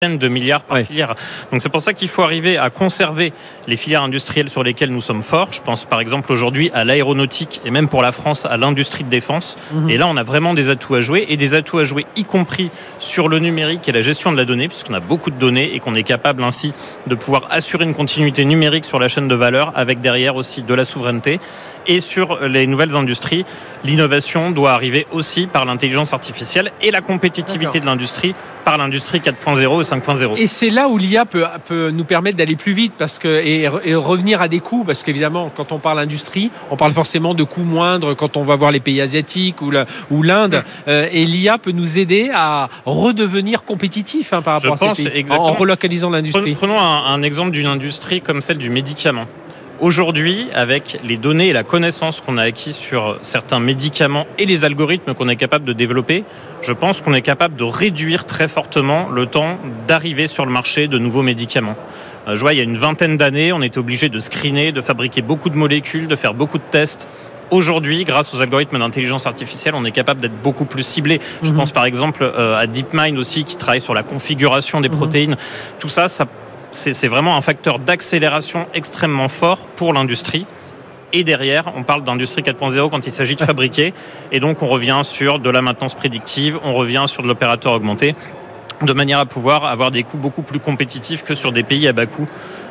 de milliards par filière. Donc c'est pour ça qu'il faut arriver à conserver les filières industrielles sur lesquelles nous sommes forts. Je pense par exemple aujourd'hui à l'aéronautique et même pour la France à l'industrie de défense. Et là on a vraiment des atouts à jouer y compris sur le numérique et la gestion de la donnée puisqu'on a beaucoup de données et qu'on est capable ainsi de pouvoir assurer une continuité numérique sur la chaîne de valeur avec derrière aussi de la souveraineté. Et sur les nouvelles industries, l'innovation doit arriver aussi par l'intelligence artificielle et la compétitivité de l'industrie par l'industrie 4.0 et 5.0. Et c'est là où l'IA peut nous permettre d'aller plus vite et revenir à des coûts, parce qu'évidemment, quand on parle industrie, on parle forcément de coûts moindres quand on va voir les pays asiatiques ou l'Inde. Et l'IA peut nous aider à redevenir compétitif par rapport à ces pays, en relocalisant l'industrie. Prenons un exemple d'une industrie comme celle du médicament. Aujourd'hui, avec les données et la connaissance qu'on a acquis sur certains médicaments et les algorithmes qu'on est capable de développer, je pense qu'on est capable de réduire très fortement le temps d'arriver sur le marché de nouveaux médicaments. Je vois, il y a une vingtaine d'années, on était obligé de screener, de fabriquer beaucoup de molécules, de faire beaucoup de tests. Aujourd'hui, grâce aux algorithmes d'intelligence artificielle, on est capable d'être beaucoup plus ciblé. Je pense par exemple à DeepMind aussi, qui travaille sur la configuration des protéines. Tout ça c'est vraiment un facteur d'accélération extrêmement fort pour l'industrie. Et derrière, on parle d'industrie 4.0 quand il s'agit de fabriquer. Et donc, on revient sur de la maintenance prédictive, on revient sur de l'opérateur augmenté, de manière à pouvoir avoir des coûts beaucoup plus compétitifs que sur des pays à bas coûts.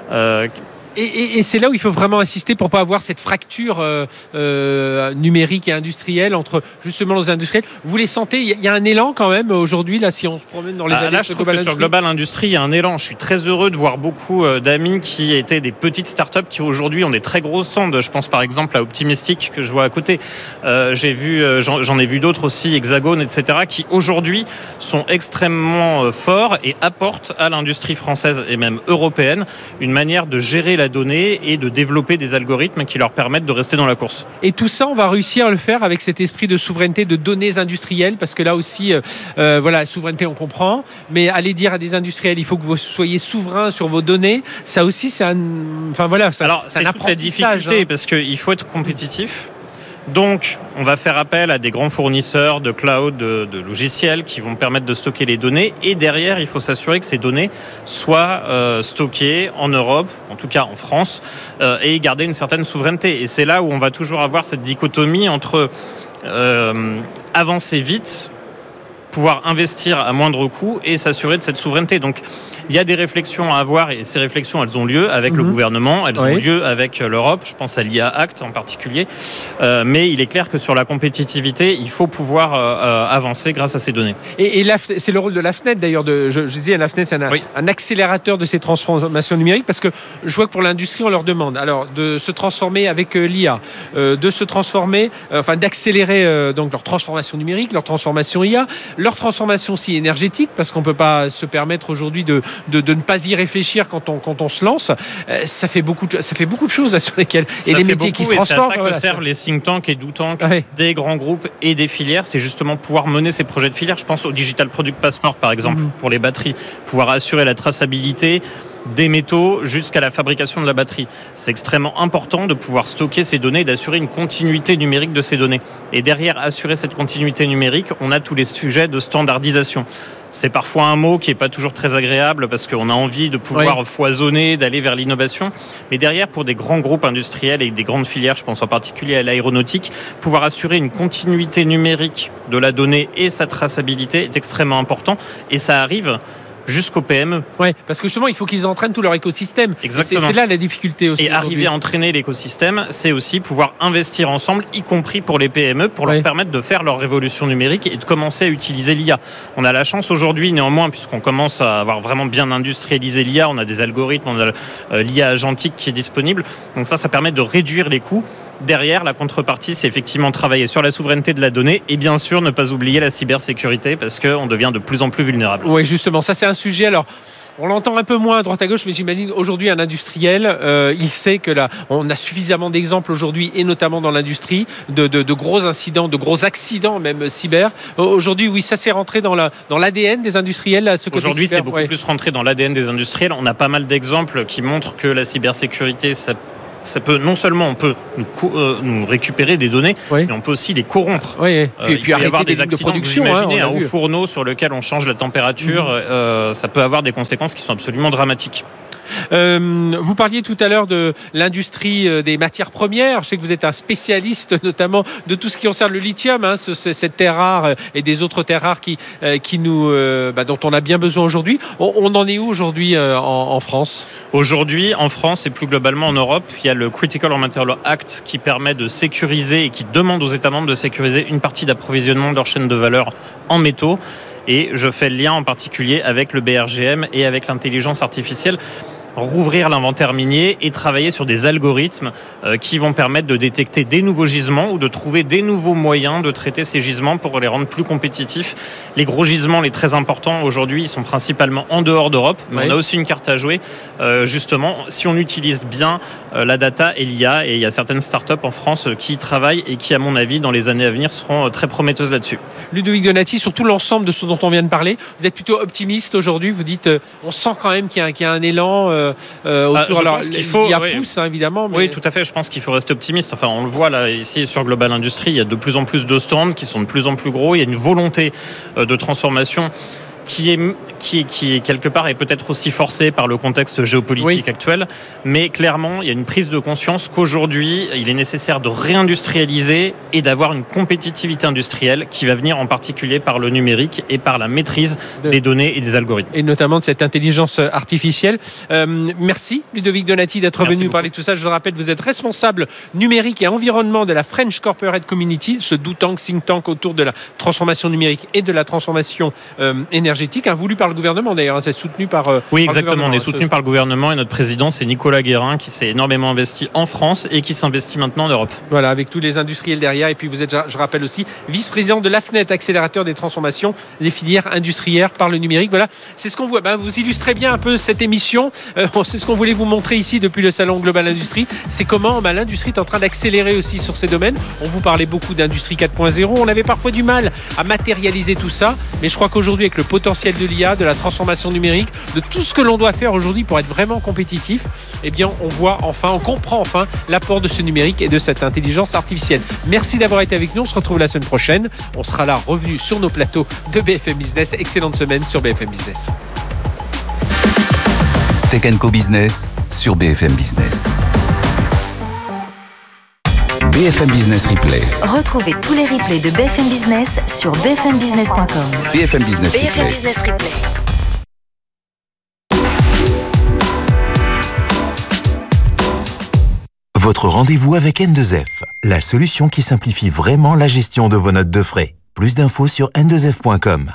Et c'est là où il faut vraiment insister pour ne pas avoir cette fracture numérique et industrielle entre justement les industriels. Vous les sentez, il y a un élan quand même aujourd'hui, là, si on se promène dans les années là, je trouve que sur Global Industrie, il y a un élan. Je suis très heureux de voir beaucoup d'amis qui étaient des petites startups qui aujourd'hui ont des très gros stands. Je pense par exemple à Optimistic que je vois à côté. J'en ai vu d'autres aussi, Hexagone, etc., qui aujourd'hui sont extrêmement forts et apportent à l'industrie française et même européenne une manière de gérer la donnée et de développer des algorithmes qui leur permettent de rester dans la course. Et tout ça, on va réussir à le faire avec cet esprit de souveraineté de données industrielles, parce que là aussi, la souveraineté, on comprend, mais aller dire à des industriels, il faut que vous soyez souverains sur vos données, ça aussi, c'est c'est toute la difficulté, parce qu'il faut être compétitif. Donc, on va faire appel à des grands fournisseurs de cloud, de logiciels qui vont permettre de stocker les données. Et derrière, il faut s'assurer que ces données soient stockées en Europe, en tout cas en France, et garder une certaine souveraineté. Et c'est là où on va toujours avoir cette dichotomie entre avancer vite, pouvoir investir à moindre coût et s'assurer de cette souveraineté. Donc, il y a des réflexions à avoir et ces réflexions, elles ont lieu avec le gouvernement, elles ont lieu avec l'Europe, je pense à l'IA Act en particulier. Mais il est clair que sur la compétitivité, il faut pouvoir avancer grâce à ces données. Et c'est le rôle de l'AFNET d'ailleurs. Je disais, l'AFNET, c'est un accélérateur de ces transformations numériques, parce que je vois que pour l'industrie, on leur demande alors de se transformer avec l'IA, de se transformer, d'accélérer donc leur transformation numérique, leur transformation IA, leur transformation aussi énergétique, parce qu'on ne peut pas se permettre aujourd'hui de ne pas y réfléchir quand on se lance. Ça fait beaucoup de choses sur lesquelles et les métiers qui se transforment. C'est à ça que servent les think tanks et do tanks des grands groupes et des filières. C'est justement pouvoir mener ces projets de filières. Je pense au Digital Product Passport par exemple pour les batteries, pouvoir assurer la traçabilité des métaux jusqu'à la fabrication de la batterie. C'est extrêmement important de pouvoir stocker ces données et d'assurer une continuité numérique de ces données. Et derrière assurer cette continuité numérique, on a tous les sujets de standardisation. C'est parfois un mot qui n'est pas toujours très agréable parce qu'on a envie de pouvoir foisonner, d'aller vers l'innovation. Mais derrière, pour des grands groupes industriels et des grandes filières, je pense en particulier à l'aéronautique, pouvoir assurer une continuité numérique de la donnée et sa traçabilité est extrêmement important. Et ça arrive jusqu'aux PME. Oui, parce que justement, il faut qu'ils entraînent tout leur écosystème. Exactement. C'est là la difficulté aussi. Et arriver à entraîner l'écosystème, c'est aussi pouvoir investir ensemble, y compris pour les PME, pour leur permettre de faire leur révolution numérique et de commencer à utiliser l'IA. On a la chance aujourd'hui, néanmoins, puisqu'on commence à avoir vraiment bien industrialisé l'IA, on a des algorithmes, on a l'IA agentique qui est disponible. Donc ça permet de réduire les coûts. Derrière, la contrepartie, c'est effectivement travailler sur la souveraineté de la donnée et bien sûr ne pas oublier la cybersécurité parce qu'on devient de plus en plus vulnérable. Oui, justement, ça c'est un sujet. Alors, on l'entend un peu moins à droite à gauche, mais j'imagine aujourd'hui un industriel, il sait que là, on a suffisamment d'exemples aujourd'hui, et notamment dans l'industrie, de gros incidents, de gros accidents même cyber. Aujourd'hui, oui, ça s'est rentré dans l'ADN des industriels. Aujourd'hui, c'est beaucoup plus rentré dans l'ADN des industriels. On a pas mal d'exemples qui montrent que la cybersécurité, ça non seulement on peut nous récupérer des données, mais on peut aussi les corrompre. Et puis il peut y avoir des accidents de production. Vous imaginez un haut fourneau sur lequel on change la température, ça peut avoir des conséquences qui sont absolument dramatiques. Vous parliez tout à l'heure de l'industrie des matières premières. Je sais que vous êtes un spécialiste notamment de tout ce qui concerne le lithium, cette terre rare et des autres terres rares dont on a bien besoin aujourd'hui. On en est où aujourd'hui en France ? Aujourd'hui, en France et plus globalement en Europe, il y a le Critical Raw Materials Act qui permet de sécuriser et qui demande aux États membres de sécuriser une partie d'approvisionnement de leur chaîne de valeur en métaux. Et je fais le lien en particulier avec le BRGM et avec l'intelligence artificielle. Rouvrir l'inventaire minier et travailler sur des algorithmes qui vont permettre de détecter des nouveaux gisements ou de trouver des nouveaux moyens de traiter ces gisements pour les rendre plus compétitifs. Les gros gisements, les très importants aujourd'hui, ils sont principalement en dehors d'Europe, mais on a aussi une carte à jouer. Justement, si on utilise bien la data et l'IA, et il y a certaines startups en France qui y travaillent et qui, à mon avis, dans les années à venir, seront très prometteuses là-dessus. Ludovic Donati, sur tout l'ensemble de ce dont on vient de parler, vous êtes plutôt optimiste aujourd'hui. Vous dites, on sent quand même qu'il y a un élan autour. Alors, il y a pousse, évidemment. Mais... Oui, tout à fait. Je pense qu'il faut rester optimiste. Enfin, on le voit là, ici, sur Global Industries, il y a de plus en plus de stands qui sont de plus en plus gros. Il y a une volonté de transformation qui est quelque part est peut-être aussi forcé par le contexte géopolitique actuel, mais clairement il y a une prise de conscience qu'aujourd'hui il est nécessaire de réindustrialiser et d'avoir une compétitivité industrielle qui va venir en particulier par le numérique et par la maîtrise des données et des algorithmes. Et notamment de cette intelligence artificielle. Merci Ludovic Donati d'être venu parler de tout ça. Je le rappelle, vous êtes responsable numérique et environnement de la French Corporate Community, ce think tank autour de la transformation numérique et de la transformation énergétique, voulu par le gouvernement d'ailleurs, c'est soutenu par oui, exactement, on est soutenu par le gouvernement et notre président c'est Nicolas Guérin qui s'est énormément investi en France et qui s'investit maintenant en Europe. Voilà, avec tous les industriels derrière. Et puis vous êtes, je rappelle aussi, vice-président de l'AFNET, accélérateur des transformations des filières industrielles par le numérique. Voilà, c'est ce qu'on voit. Vous illustrez bien un peu cette émission. C'est ce qu'on voulait vous montrer ici depuis le salon Global Industries. C'est comment l'industrie est en train d'accélérer aussi sur ces domaines. On vous parlait beaucoup d'industrie 4.0. On avait parfois du mal à matérialiser tout ça, mais je crois qu'aujourd'hui avec le potentiel de l'IA, de la transformation numérique, de tout ce que l'on doit faire aujourd'hui pour être vraiment compétitif, eh bien on comprend enfin l'apport de ce numérique et de cette intelligence artificielle. Merci d'avoir été avec nous, on se retrouve la semaine prochaine. On sera là revenu sur nos plateaux de BFM Business. Excellente semaine sur BFM Business. Tech & Co Business sur BFM Business. BFM Business Replay. Retrouvez tous les replays de BFM Business sur bfmbusiness.com. BFM Business Replay. BFM Business Replay. Votre rendez-vous avec N2F, la solution qui simplifie vraiment la gestion de vos notes de frais. Plus d'infos sur n2f.com.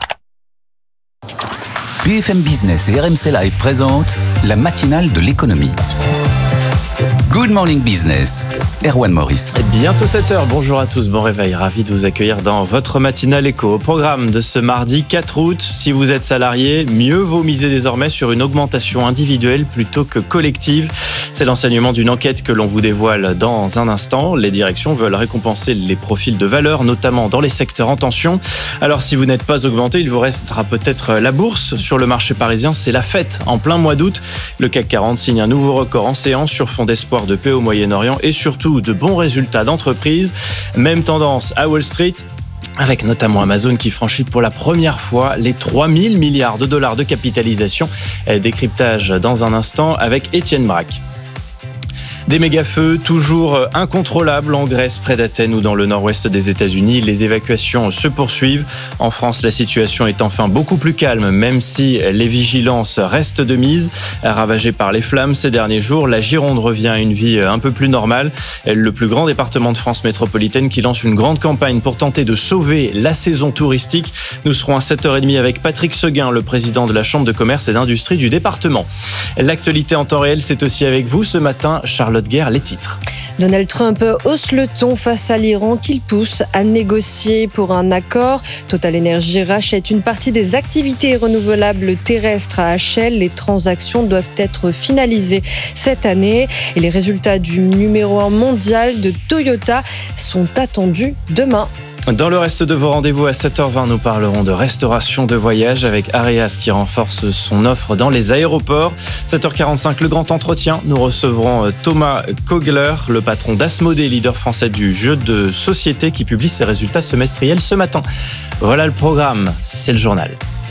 BFM Business et RMC Live présentent la matinale de l'économie. Good Morning Business, Erwan Maurice. Bientôt 7h, bonjour à tous, bon réveil, ravi de vous accueillir dans votre matinale éco. Au programme de ce mardi 4 août, si vous êtes salarié, mieux vaut miser désormais sur une augmentation individuelle plutôt que collective. C'est l'enseignement d'une enquête que l'on vous dévoile dans un instant. Les directions veulent récompenser les profils de valeur, notamment dans les secteurs en tension. Alors si vous n'êtes pas augmenté, il vous restera peut-être la bourse. Sur le marché parisien, c'est la fête en plein mois d'août. Le CAC 40 signe un nouveau record en séance sur fond d'espoir de paix au Moyen-Orient et surtout de bons résultats d'entreprise. Même tendance à Wall Street, avec notamment Amazon qui franchit pour la première fois les 3000 milliards de dollars de capitalisation. Décryptage dans un instant avec Étienne Braque. Des méga-feux toujours incontrôlables en Grèce, près d'Athènes ou dans le nord-ouest des États-Unis. Les évacuations se poursuivent. En France, la situation est enfin beaucoup plus calme, même si les vigilances restent de mise. Ravagée par les flammes ces derniers jours, la Gironde revient à une vie un peu plus normale. Le plus grand département de France métropolitaine qui lance une grande campagne pour tenter de sauver la saison touristique. Nous serons à 7h30 avec Patrick Seguin, le président de la Chambre de commerce et d'industrie du département. L'actualité en temps réel, c'est aussi avec vous ce matin, Charlotte Guerre, les titres. Donald Trump hausse le ton face à l'Iran qu'il pousse à négocier pour un accord. Total Energy rachète une partie des activités renouvelables terrestres à HL. Les transactions doivent être finalisées cette année. Et les résultats du numéro 1 mondial de Toyota sont attendus demain. Dans le reste de vos rendez-vous à 7h20, nous parlerons de restauration de voyage avec Areas qui renforce son offre dans les aéroports. 7h45, le grand entretien. Nous recevrons Thomas Kogler, le patron d'Asmodée, leader français du jeu de société qui publie ses résultats semestriels ce matin. Voilà le programme, c'est le journal.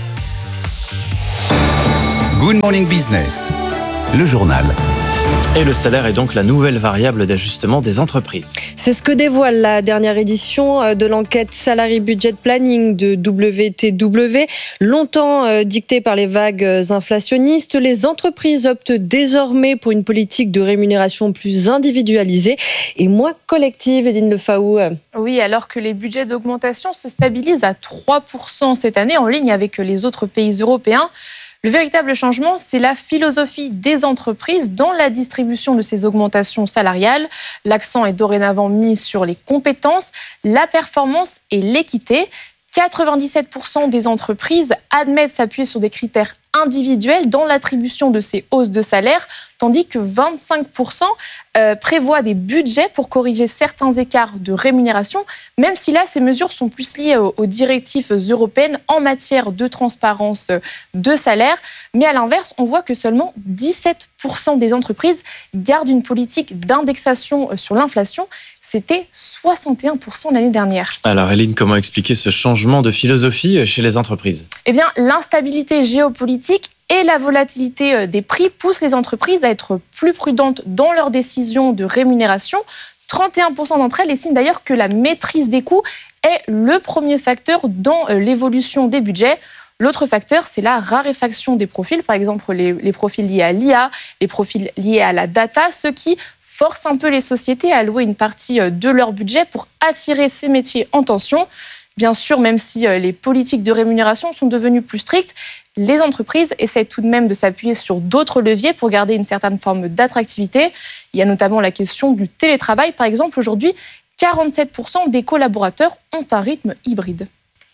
Good Morning Business, le journal. Et le salaire est donc la nouvelle variable d'ajustement des entreprises. C'est ce que dévoile la dernière édition de l'enquête Salary Budget Planning de WTW. Longtemps dictée par les vagues inflationnistes, les entreprises optent désormais pour une politique de rémunération plus individualisée et moins collective, Eline Lefaou. Oui, alors que les budgets d'augmentation se stabilisent à 3% cette année, en ligne avec les autres pays européens. Le véritable changement, c'est la philosophie des entreprises dans la distribution de ces augmentations salariales. L'accent est dorénavant mis sur les compétences, la performance et l'équité. 97% des entreprises admettent s'appuyer sur des critères individuels dans l'attribution de ces hausses de salaire, tandis que 25% prévoient des budgets pour corriger certains écarts de rémunération, même si là, ces mesures sont plus liées aux directives européennes en matière de transparence de salaire. Mais à l'inverse, on voit que seulement 17% des entreprises gardent une politique d'indexation sur l'inflation. C'était 61% l'année dernière. Alors Eline, comment expliquer ce changement de philosophie chez les entreprises ? Eh bien, l'instabilité géopolitique et la volatilité des prix poussent les entreprises à être plus prudentes dans leurs décisions de rémunération. 31% d'entre elles estiment d'ailleurs que la maîtrise des coûts est le premier facteur dans l'évolution des budgets. L'autre facteur, c'est la raréfaction des profils, par exemple les profils liés à l'IA, les profils liés à la data, ceux qui forcent un peu les sociétés à allouer une partie de leur budget pour attirer ces métiers en tension. Bien sûr, même si les politiques de rémunération sont devenues plus strictes, les entreprises essaient tout de même de s'appuyer sur d'autres leviers pour garder une certaine forme d'attractivité. Il y a notamment la question du télétravail. Par exemple, aujourd'hui, 47% des collaborateurs ont un rythme hybride.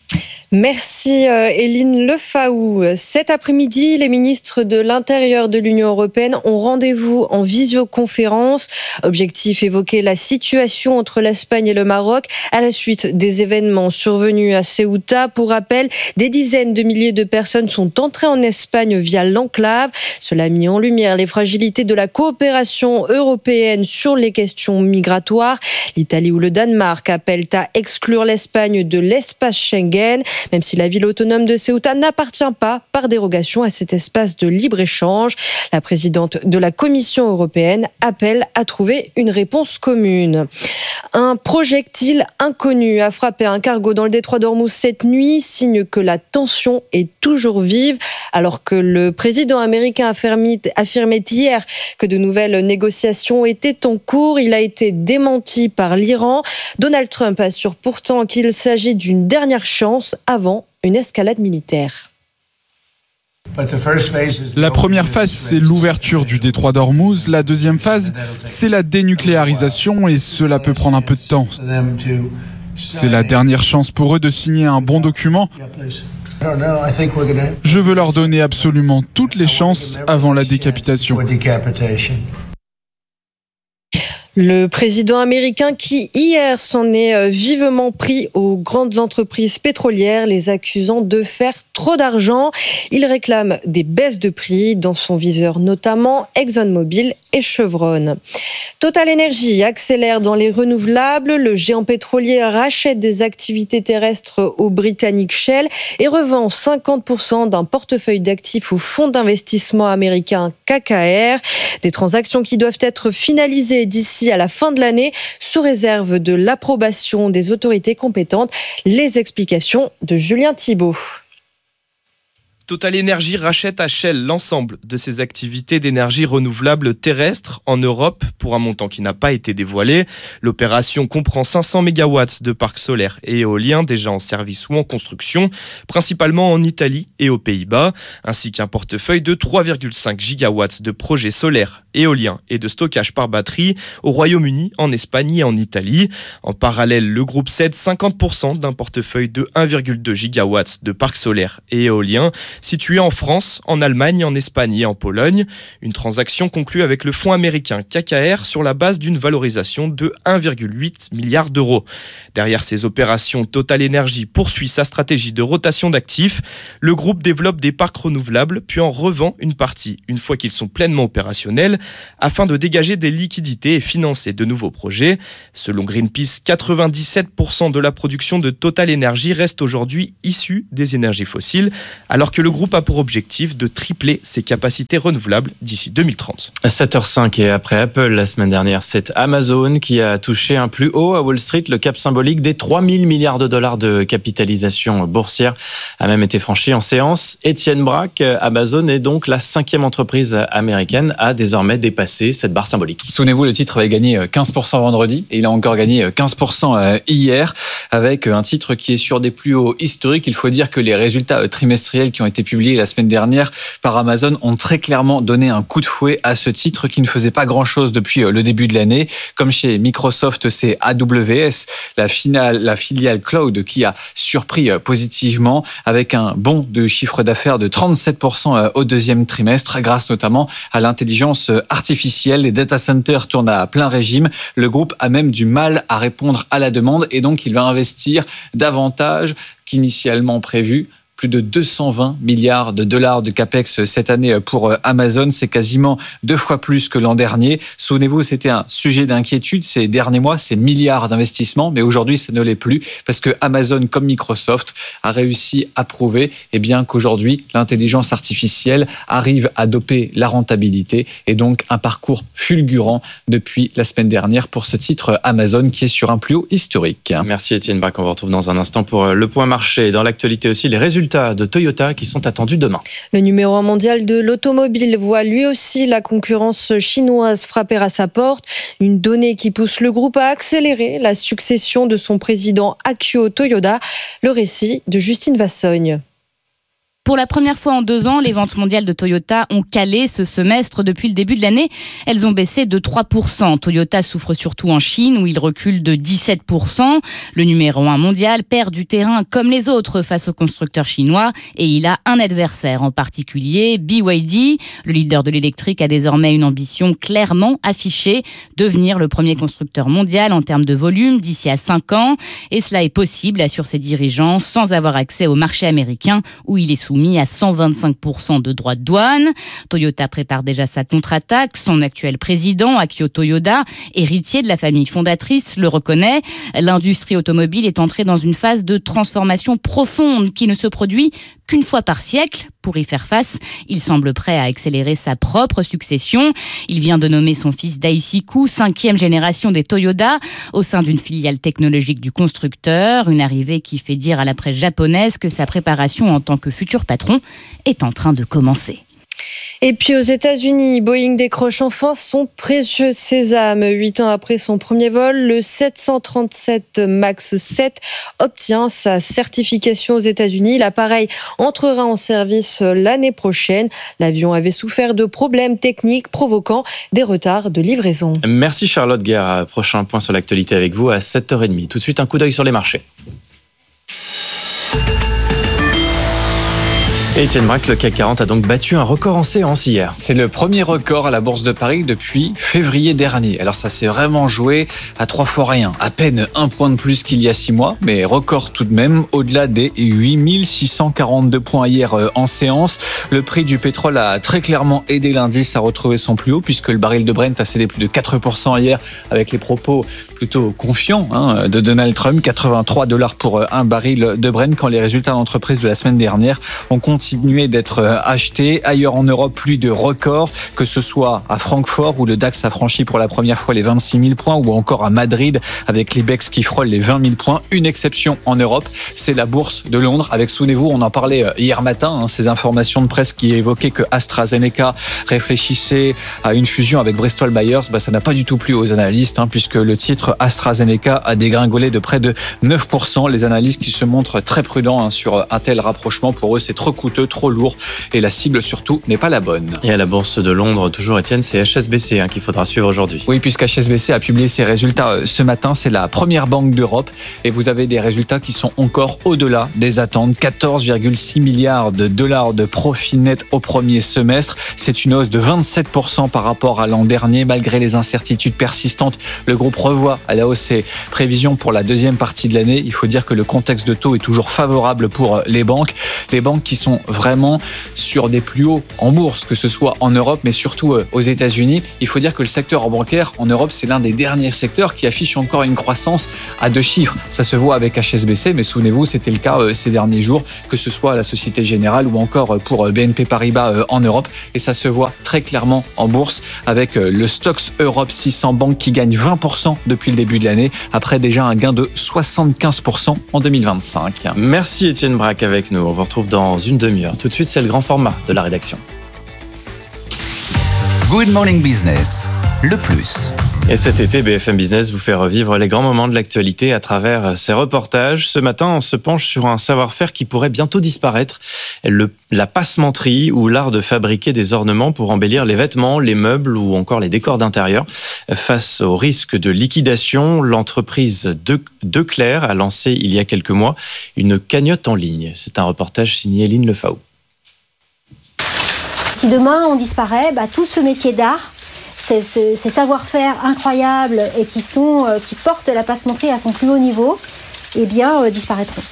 Merci Eline Lefaou. Cet après-midi, les ministres de l'Intérieur de l'Union européenne ont rendez-vous en visioconférence. Objectif, évoquer la situation entre l'Espagne et le Maroc à la suite des événements survenus à Ceuta. Pour rappel, des dizaines de milliers de personnes sont entrées en Espagne via l'enclave. Cela a mis en lumière les fragilités de la coopération européenne sur les questions migratoires. L'Italie ou le Danemark appellent à exclure l'Espagne de l'espace Schengen, même si la ville autonome de Ceuta n'appartient pas par dérogation à cet espace de libre-échange. La présidente de la Commission européenne appelle à trouver une réponse commune. Un projectile inconnu a frappé un cargo dans le détroit d'Ormuz cette nuit, signe que la tension est toujours vive, alors que le président américain affirmait hier que de nouvelles négociations étaient en cours. Il a été démenti par l'Iran. Donald Trump assure pourtant qu'il s'agit d'une dernière chance avant une escalade militaire. La première phase, c'est l'ouverture du détroit d'Ormuz. La deuxième phase, c'est la dénucléarisation et cela peut prendre un peu de temps. C'est la dernière chance pour eux de signer un bon document. Je veux leur donner absolument toutes les chances avant la décapitation. Le président américain qui, hier, s'en est vivement pris aux grandes entreprises pétrolières, les accusant de faire trop d'argent. Il réclame des baisses de prix, dans son viseur notamment ExxonMobil et Chevron. Total Energy accélère dans les renouvelables. Le géant pétrolier rachète des activités terrestres au britannique Shell et revend 50% d'un portefeuille d'actifs au fonds d'investissement américain KKR. Des transactions qui doivent être finalisées d'ici à la fin de l'année, sous réserve de l'approbation des autorités compétentes. Les explications de Julien Thibault. Total Energy rachète à Shell l'ensemble de ses activités d'énergie renouvelable terrestre en Europe pour un montant qui n'a pas été dévoilé. L'opération comprend 500 MW de parcs solaires et éoliens déjà en service ou en construction, principalement en Italie et aux Pays-Bas, ainsi qu'un portefeuille de 3,5 GW de projets solaires, éoliens et de stockage par batterie au Royaume-Uni, en Espagne et en Italie. En parallèle, le groupe cède 50% d'un portefeuille de 1,2 GW de parcs solaires et éoliens, situés en France, en Allemagne, en Espagne et en Pologne. Une transaction conclue avec le fonds américain KKR sur la base d'une valorisation de 1,8 milliard d'euros. Derrière ces opérations, Total Energy poursuit sa stratégie de rotation d'actifs. Le groupe développe des parcs renouvelables puis en revend une partie une fois qu'ils sont pleinement opérationnels afin de dégager des liquidités et financer de nouveaux projets. Selon Greenpeace, 97% de la production de Total Energy reste aujourd'hui issue des énergies fossiles, alors que le groupe a pour objectif de tripler ses capacités renouvelables d'ici 2030. À 7h05 et après Apple la semaine dernière, c'est Amazon qui a touché un plus haut à Wall Street. Le cap symbolique des 3 000 milliards de dollars de capitalisation boursière a même été franchi en séance. Étienne Braque, Amazon est donc la 5e entreprise américaine à désormais dépasser cette barre symbolique. Souvenez-vous, le titre avait gagné 15% vendredi et il a encore gagné 15% hier avec un titre qui est sur des plus hauts historiques. Il faut dire que les résultats trimestriels qui ont été publiés la semaine dernière par Amazon ont très clairement donné un coup de fouet à ce titre qui ne faisait pas grand-chose depuis le début de l'année. Comme chez Microsoft, c'est AWS, la filiale cloud qui a surpris positivement avec un bond de chiffre d'affaires de 37% au deuxième trimestre grâce notamment à l'intelligence artificielle. Les data centers tournent à plein régime. Le groupe a même du mal à répondre à la demande et donc il va investir davantage qu'initialement prévu. Plus de 220 milliards de dollars de capex cette année pour Amazon. C'est quasiment 2 fois plus que l'an dernier. Souvenez-vous, c'était un sujet d'inquiétude ces derniers mois, ces milliards d'investissements. Mais aujourd'hui, ça ne l'est plus parce que Amazon, comme Microsoft, a réussi à prouver qu'aujourd'hui, l'intelligence artificielle arrive à doper la rentabilité et donc un parcours fulgurant depuis la semaine dernière pour ce titre Amazon qui est sur un plus haut historique. Merci Étienne Braque. On vous retrouve dans un instant pour le point marché. Dans l'actualité aussi, les résultats de Toyota qui sont attendus demain. Le numéro 1 mondial de l'automobile voit lui aussi la concurrence chinoise frapper à sa porte. Une donnée qui pousse le groupe à accélérer la succession de son président Akio Toyoda. Le récit de Justine Vassogne. Pour la première fois en 2 ans, les ventes mondiales de Toyota ont calé ce semestre depuis le début de l'année. Elles ont baissé de 3%. Toyota souffre surtout en Chine où il recule de 17%. Le numéro 1 mondial perd du terrain comme les autres face aux constructeurs chinois et il a un adversaire en particulier, BYD. Le leader de l'électrique a désormais une ambition clairement affichée, devenir le premier constructeur mondial en termes de volume d'ici à 5 ans. Et cela est possible, assurent ses dirigeants, sans avoir accès au marché américain où il est soumis à 125% de droits de douane. Toyota prépare déjà sa contre-attaque. Son actuel président, Akio Toyoda, héritier de la famille fondatrice, le reconnaît. L'industrie automobile est entrée dans une phase de transformation profonde qui ne se produit qu'une fois par siècle. Pour y faire face, il semble prêt à accélérer sa propre succession. Il vient de nommer son fils Daisuke, 5e génération des Toyota, au sein d'une filiale technologique du constructeur. Une arrivée qui fait dire à la presse japonaise que sa préparation en tant que futur patron est en train de commencer. Et puis aux États-Unis, Boeing décroche enfin son précieux sésame. 8 ans après son premier vol, le 737 MAX 7 obtient sa certification aux États-Unis. L'appareil entrera en service l'année prochaine. L'avion avait souffert de problèmes techniques provoquant des retards de livraison. Merci Charlotte Guerre. Prochain point sur l'actualité avec vous à 7h30. Tout de suite, un coup d'œil sur les marchés. Et Étienne Braque, le CAC 40 a donc battu un record en séance hier. C'est le premier record à la Bourse de Paris depuis février dernier. Alors ça s'est vraiment joué à 3 fois rien. À peine 1 point de plus qu'il y a 6 mois, mais record tout de même, au-delà des 8642 points hier en séance. Le prix du pétrole a très clairement aidé l'indice à retrouver son plus haut, puisque le baril de Brent a cédé plus de 4% hier, avec les propos plutôt confiants de Donald Trump. $83 pour un baril de Brent, quand les résultats d'entreprise de la semaine dernière ont continué d'être achetés. Ailleurs en Europe, plus de records, que ce soit à Francfort où le DAX a franchi pour la première fois les 26 000 points, ou encore à Madrid avec l'IBEX qui frôle les 20 000 points. Une exception en Europe, c'est la bourse de Londres, avec, souvenez-vous, on en parlait hier matin, ces informations de presse qui évoquaient que AstraZeneca réfléchissait à une fusion avec Bristol Myers. Ça n'a pas du tout plu aux analystes, puisque le titre AstraZeneca a dégringolé de près de 9%. Les analystes qui se montrent très prudents sur un tel rapprochement. Pour eux, c'est trop coûteux coûteux, trop lourd et la cible surtout n'est pas la bonne. Et à la bourse de Londres, toujours Étienne, c'est HSBC qu'il faudra suivre aujourd'hui. Oui, puisque HSBC a publié ses résultats ce matin, c'est la première banque d'Europe et vous avez des résultats qui sont encore au-delà des attentes. 14,6 milliards de dollars de profit net au premier semestre. C'est une hausse de 27% par rapport à l'an dernier. Malgré les incertitudes persistantes, le groupe revoit à la hausse ses prévisions pour la deuxième partie de l'année. Il faut dire que le contexte de taux est toujours favorable pour les banques qui sont vraiment sur des plus hauts en bourse, que ce soit en Europe, mais surtout aux États-Unis. Il faut dire que le secteur bancaire en Europe, c'est l'un des derniers secteurs qui affiche encore une croissance à 2 chiffres. Ça se voit avec HSBC, mais souvenez-vous, c'était le cas ces derniers jours, que ce soit à la Société Générale ou encore pour BNP Paribas en Europe. Et ça se voit très clairement en bourse avec le Stoxx Europe 600 Bank qui gagne 20% depuis le début de l'année, après déjà un gain de 75% en 2025. Merci Étienne Braque avec nous. On vous retrouve dans une demi-heure. Tout de suite, c'est le grand format de la rédaction. Good Morning Business, le plus. Et cet été, BFM Business vous fait revivre les grands moments de l'actualité à travers ses reportages. Ce matin, on se penche sur un savoir-faire qui pourrait bientôt disparaître, la passementerie ou l'art de fabriquer des ornements pour embellir les vêtements, les meubles ou encore les décors d'intérieur. Face au risque de liquidation, l'entreprise Declerc a lancé il y a quelques mois une cagnotte en ligne. C'est un reportage signé Eline Lefao. Si demain on disparaît, tout ce métier d'art, ces savoir-faire incroyables et qui portent la passementerie à son plus haut niveau, disparaîtront.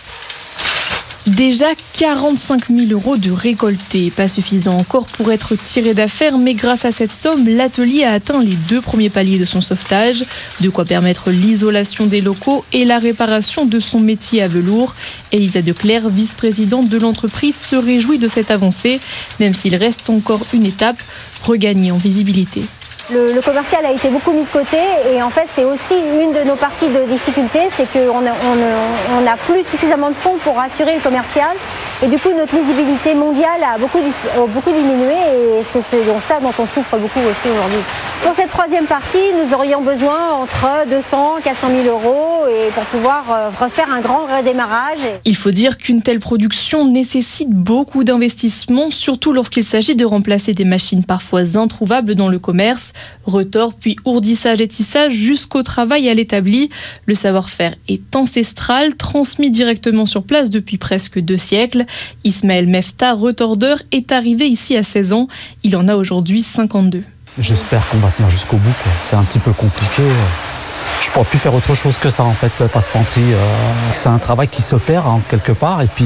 Déjà 45 000 € de récoltés, pas suffisant encore pour être tiré d'affaire, mais grâce à cette somme, l'atelier a atteint les 2 premiers paliers de son sauvetage, de quoi permettre l'isolation des locaux et la réparation de son métier à velours. Elisa Declerc, vice-présidente de l'entreprise, se réjouit de cette avancée, même s'il reste encore une étape, regagner en visibilité. Le commercial a été beaucoup mis de côté et en fait c'est aussi une de nos parties de difficulté, c'est qu'on n'a plus suffisamment de fonds pour assurer le commercial et du coup notre lisibilité mondiale a beaucoup diminué et c'est ça dont on souffre beaucoup aussi aujourd'hui. Pour cette troisième partie, nous aurions besoin entre 200 et 400 000 € et pour pouvoir refaire un grand redémarrage. Il faut dire qu'une telle production nécessite beaucoup d'investissements, surtout lorsqu'il s'agit de remplacer des machines parfois introuvables dans le commerce. Retors, puis ourdissage et tissage jusqu'au travail à l'établi. Le savoir-faire est ancestral, transmis directement sur place depuis presque 2 siècles. Ismaël Mefta, retordeur, est arrivé ici à 16 ans. Il en a aujourd'hui 52. J'espère qu'on va tenir jusqu'au bout. C'est un petit peu compliqué. Je ne pourrais plus faire autre chose que ça en fait, passementerie. C'est un travail qui se perd quelque part et puis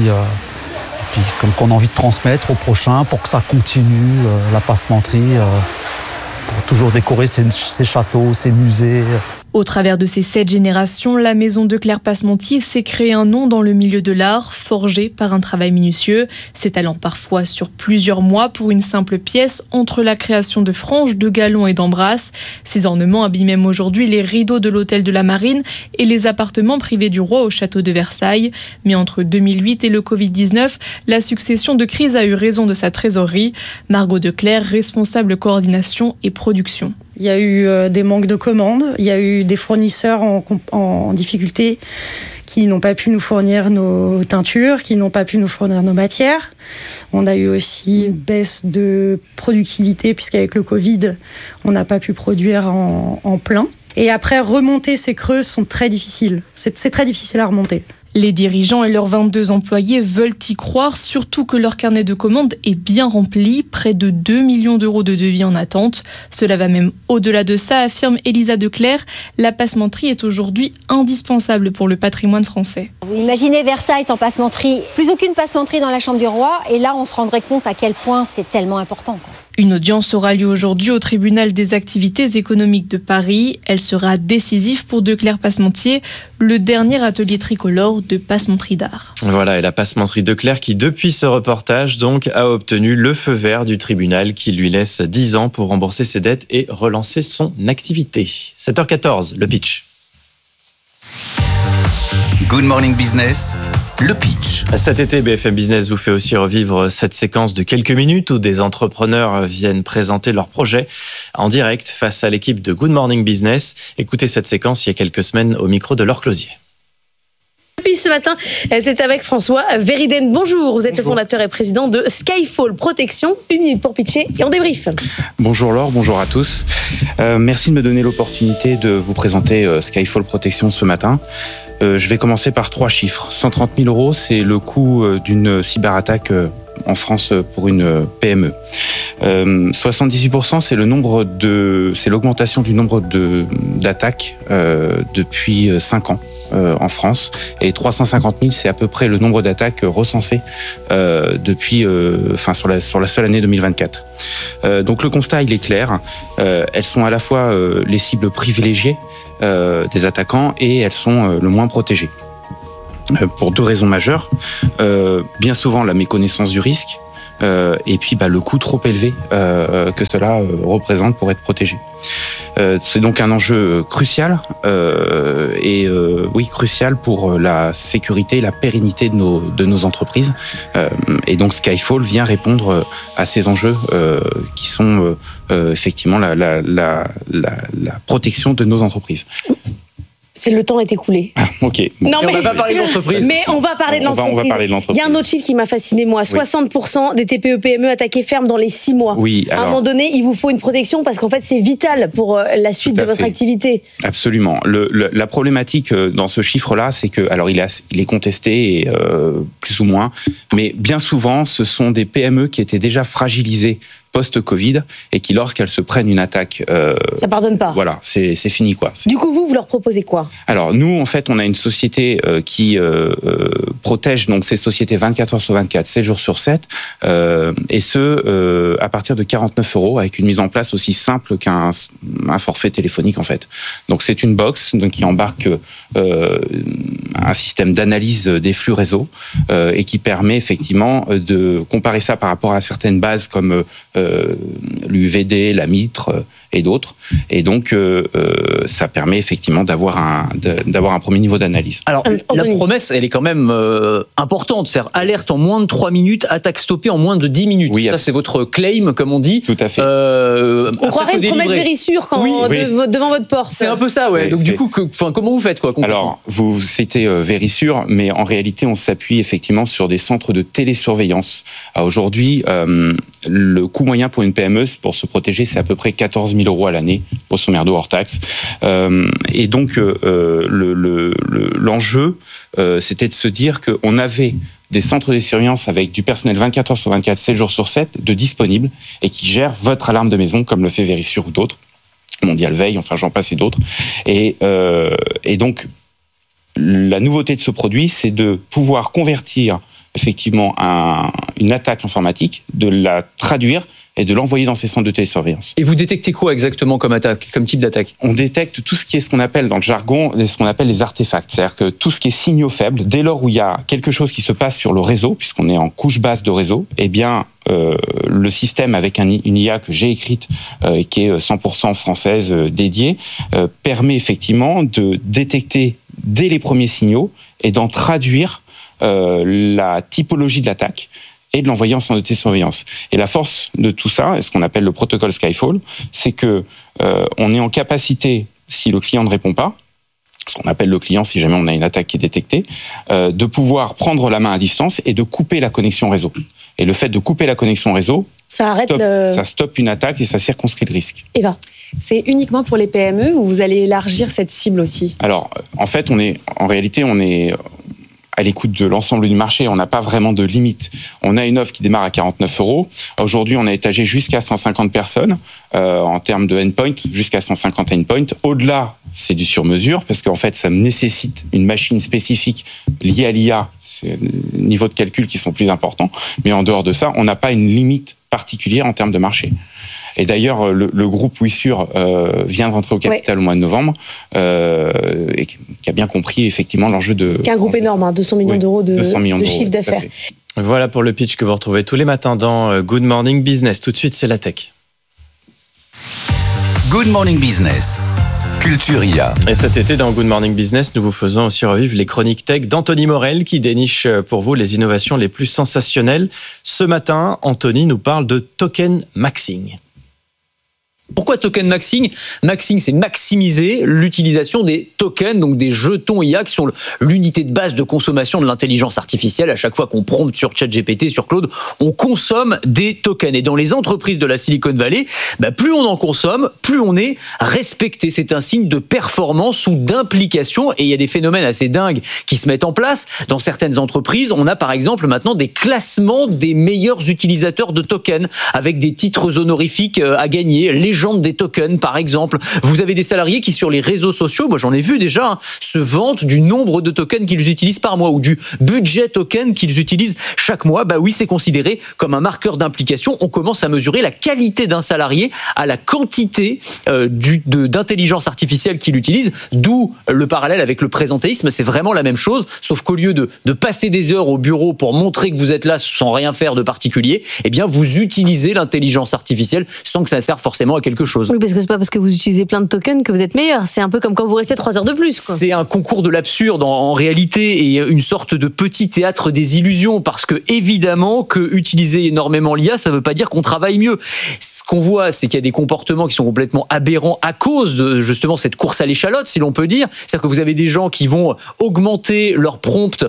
comme qu'on a envie de transmettre au prochain pour que ça continue, la passementerie. Pour toujours décorer ses châteaux, ses musées. Au travers de ces 7 générations, la maison Declerc Passementier s'est créé un nom dans le milieu de l'art, forgé par un travail minutieux, s'étalant parfois sur plusieurs mois pour une simple pièce, entre la création de franges, de galons et d'embrasses. Ces ornements habillent même aujourd'hui les rideaux de l'hôtel de la Marine et les appartements privés du roi au château de Versailles. Mais entre 2008 et le Covid-19, la succession de crises a eu raison de sa trésorerie. Margot Declerc, responsable coordination et production. Il y a eu des manques de commandes, il y a eu des fournisseurs en difficulté qui n'ont pas pu nous fournir nos teintures, qui n'ont pas pu nous fournir nos matières. On a eu aussi une baisse de productivité puisqu'avec le Covid, on n'a pas pu produire en plein. Et après, remonter ces creux sont très difficiles. C'est très difficile à remonter. Les dirigeants et leurs 22 employés veulent y croire, surtout que leur carnet de commandes est bien rempli, près de 2 millions € de devis en attente. Cela va même au-delà de ça, affirme Elisa Declerc. La passementerie est aujourd'hui indispensable pour le patrimoine français. Vous imaginez Versailles sans passementerie, plus aucune passementerie dans la chambre du roi, et là on se rendrait compte à quel point c'est tellement important. Une audience aura lieu aujourd'hui au tribunal des activités économiques de Paris. Elle sera décisive pour Declerc Passementier, le dernier atelier tricolore de passementerie d'art. Voilà, et la passementerie Declerc qui, depuis ce reportage, donc, a obtenu le feu vert du tribunal qui lui laisse 10 ans pour rembourser ses dettes et relancer son activité. 7h14, le pitch. Good Morning Business, le pitch. Cet été, BFM Business vous fait aussi revivre cette séquence de quelques minutes où des entrepreneurs viennent présenter leurs projets en direct face à l'équipe de Good Morning Business. Écoutez cette séquence il y a quelques semaines au micro de Laure Closier. Puis ce matin, c'est avec François Veriden. Bonjour, vous êtes le fondateur et président de Skyfall Protection. 1 minute pour pitcher et on débrief. Bonjour Laure, bonjour à tous. Merci de me donner l'opportunité de vous présenter Skyfall Protection ce matin. Je vais commencer par 3 chiffres. 130 000 €, c'est le coût d'une cyberattaque en France pour une PME. 78%, c'est l'augmentation du nombre d'attaques depuis 5 ans en France. Et 350 000, c'est à peu près le nombre d'attaques recensées depuis, sur la seule année 2024. Donc le constat, il est clair. Elles sont à la fois les cibles privilégiées des attaquants et elles sont le moins protégées. Pour 2 raisons majeures. Bien souvent, la méconnaissance du risque et puis le coût trop élevé que cela représente pour être protégé. C'est donc un enjeu crucial crucial pour la sécurité et la pérennité de nos entreprises. Et donc Skyfall vient répondre à ces enjeux qui sont effectivement la protection de nos entreprises. C'est le temps est écoulé. Ok. Non, mais on va pas parler de l'entreprise. Mais on va parler de l'entreprise. On va parler de l'entreprise. Il y a un autre chiffre qui m'a fasciné, moi. 60% des TPE-PME attaquées ferment dans les 6 mois. Oui, à un moment donné, il vous faut une protection parce qu'en fait, c'est vital pour la suite de votre activité. Absolument. La problématique dans ce chiffre-là, c'est que, alors il est contesté, plus ou moins, mais bien souvent, ce sont des PME qui étaient déjà fragilisées post-Covid et qui, lorsqu'elles se prennent une attaque... ça pardonne pas. Voilà, c'est fini, quoi. Du coup, vous leur proposez quoi ? Alors, nous, en fait, on a une société qui protège donc ces sociétés 24 heures sur 24, 7 jours sur 7, et ce, à partir de 49 €, avec une mise en place aussi simple qu'un forfait téléphonique, en fait. Donc, c'est une box donc, qui embarque un système d'analyse des flux réseau et qui permet effectivement de comparer ça par rapport à certaines bases comme l'UVD, la Mitre et d'autres. Et donc, ça permet effectivement d'avoir un premier niveau d'analyse. Alors, la promesse, elle est quand même importante. C'est-à-dire, alerte en moins de 3 minutes, attaque stoppée en moins de 10 minutes. Oui, ça, c'est votre claim, comme on dit. Tout à fait. On croirait une promesse Vérissure devant votre porte. C'est un peu ça, ouais. Donc, du coup, comment vous faites, quoi, concrètement ? Alors, vous citez Vérissure, mais en réalité, on s'appuie effectivement sur des centres de télésurveillance. Aujourd'hui, le coût moyen pour une PME, pour se protéger, c'est à peu près 14 000 € à l'année, grosso merdo hors taxe. Et donc, l'enjeu, c'était de se dire qu'on avait des centres de surveillance avec du personnel 24 heures sur 24, 7 jours sur 7, de disponibles, et qui gèrent votre alarme de maison, comme le fait Vérissure ou d'autres, Mondial Veille, enfin j'en passe et d'autres. Et donc, la nouveauté de ce produit, c'est de pouvoir convertir effectivement une attaque informatique, de la traduire et de l'envoyer dans ces centres de télésurveillance. Et vous détectez quoi exactement comme attaque, comme type d'attaque ? On détecte tout ce qui est ce qu'on appelle dans le jargon, ce qu'on appelle les artefacts. C'est-à-dire que tout ce qui est signaux faibles, dès lors où il y a quelque chose qui se passe sur le réseau, puisqu'on est en couche basse de réseau, eh bien, le système avec une IA que j'ai écrite, qui est 100% française, dédiée, permet effectivement de détecter dès les premiers signaux et d'en traduire la typologie de l'attaque et de l'envoyer en centre de télésurveillance. Et la force de tout ça, et ce qu'on appelle le protocole Skyfall, c'est que on est en capacité, si le client ne répond pas, ce qu'on appelle le client si jamais on a une attaque qui est détectée, de pouvoir prendre la main à distance et de couper la connexion réseau. Et le fait de couper la connexion réseau, ça stoppe une attaque et ça circonscrit le risque. Eva, c'est uniquement pour les PME ou vous allez élargir cette cible aussi ? Alors, en fait, en réalité, on est à l'écoute de l'ensemble du marché, on n'a pas vraiment de limite. On a une offre qui démarre à 49 €. Aujourd'hui, on a étagé jusqu'à 150 personnes en termes de endpoint, jusqu'à 150 endpoints. Au-delà, c'est du sur-mesure, parce qu'en fait, ça nécessite une machine spécifique liée à l'IA. C'est les niveaux de calcul qui sont plus importants. Mais en dehors de ça, on n'a pas une limite particulière en termes de marché. Et d'ailleurs, le groupe Wissure vient de rentrer au capital au mois de novembre et qui a bien compris effectivement l'enjeu de... Qui est un groupe énorme, 200 millions d'euros de chiffre d'affaires. Voilà pour le pitch que vous retrouvez tous les matins dans Good Morning Business. Tout de suite, c'est la tech. Good Morning Business. Culture IA. Et cet été, dans Good Morning Business, nous vous faisons aussi revivre les chroniques tech d'Anthony Morel qui déniche pour vous les innovations les plus sensationnelles. Ce matin, Anthony nous parle de token maxing. Pourquoi token maxing ? Maxing, c'est maximiser l'utilisation des tokens, donc des jetons IA qui sont l'unité de base de consommation de l'intelligence artificielle. À chaque fois qu'on prompte sur ChatGPT, sur Claude, on consomme des tokens. Et dans les entreprises de la Silicon Valley, plus on en consomme, plus on est respecté. C'est un signe de performance ou d'implication. Et il y a des phénomènes assez dingues qui se mettent en place. Dans certaines entreprises, on a par exemple maintenant des classements des meilleurs utilisateurs de tokens avec des titres honorifiques à gagner. Légende des tokens, par exemple. Vous avez des salariés qui, sur les réseaux sociaux, moi j'en ai vu déjà, se vantent du nombre de tokens qu'ils utilisent par mois ou du budget token qu'ils utilisent chaque mois. Oui, c'est considéré comme un marqueur d'implication. On commence à mesurer la qualité d'un salarié à la quantité d'intelligence artificielle qu'il utilise, d'où le parallèle avec le présentéisme. C'est vraiment la même chose, sauf qu'au lieu de passer des heures au bureau pour montrer que vous êtes là sans rien faire de particulier, vous utilisez l'intelligence artificielle sans que ça serve forcément à quelque chose. Oui, parce que c'est pas parce que vous utilisez plein de tokens que vous êtes meilleur. C'est un peu comme quand vous restez 3 heures de plus, quoi. C'est un concours de l'absurde en réalité et une sorte de petit théâtre des illusions, parce que évidemment que utiliser énormément l'IA, ça veut pas dire qu'on travaille mieux. Ce qu'on voit, c'est qu'il y a des comportements qui sont complètement aberrants à cause de justement cette course à l'échalote, si l'on peut dire. C'est-à-dire que vous avez des gens qui vont augmenter leur prompt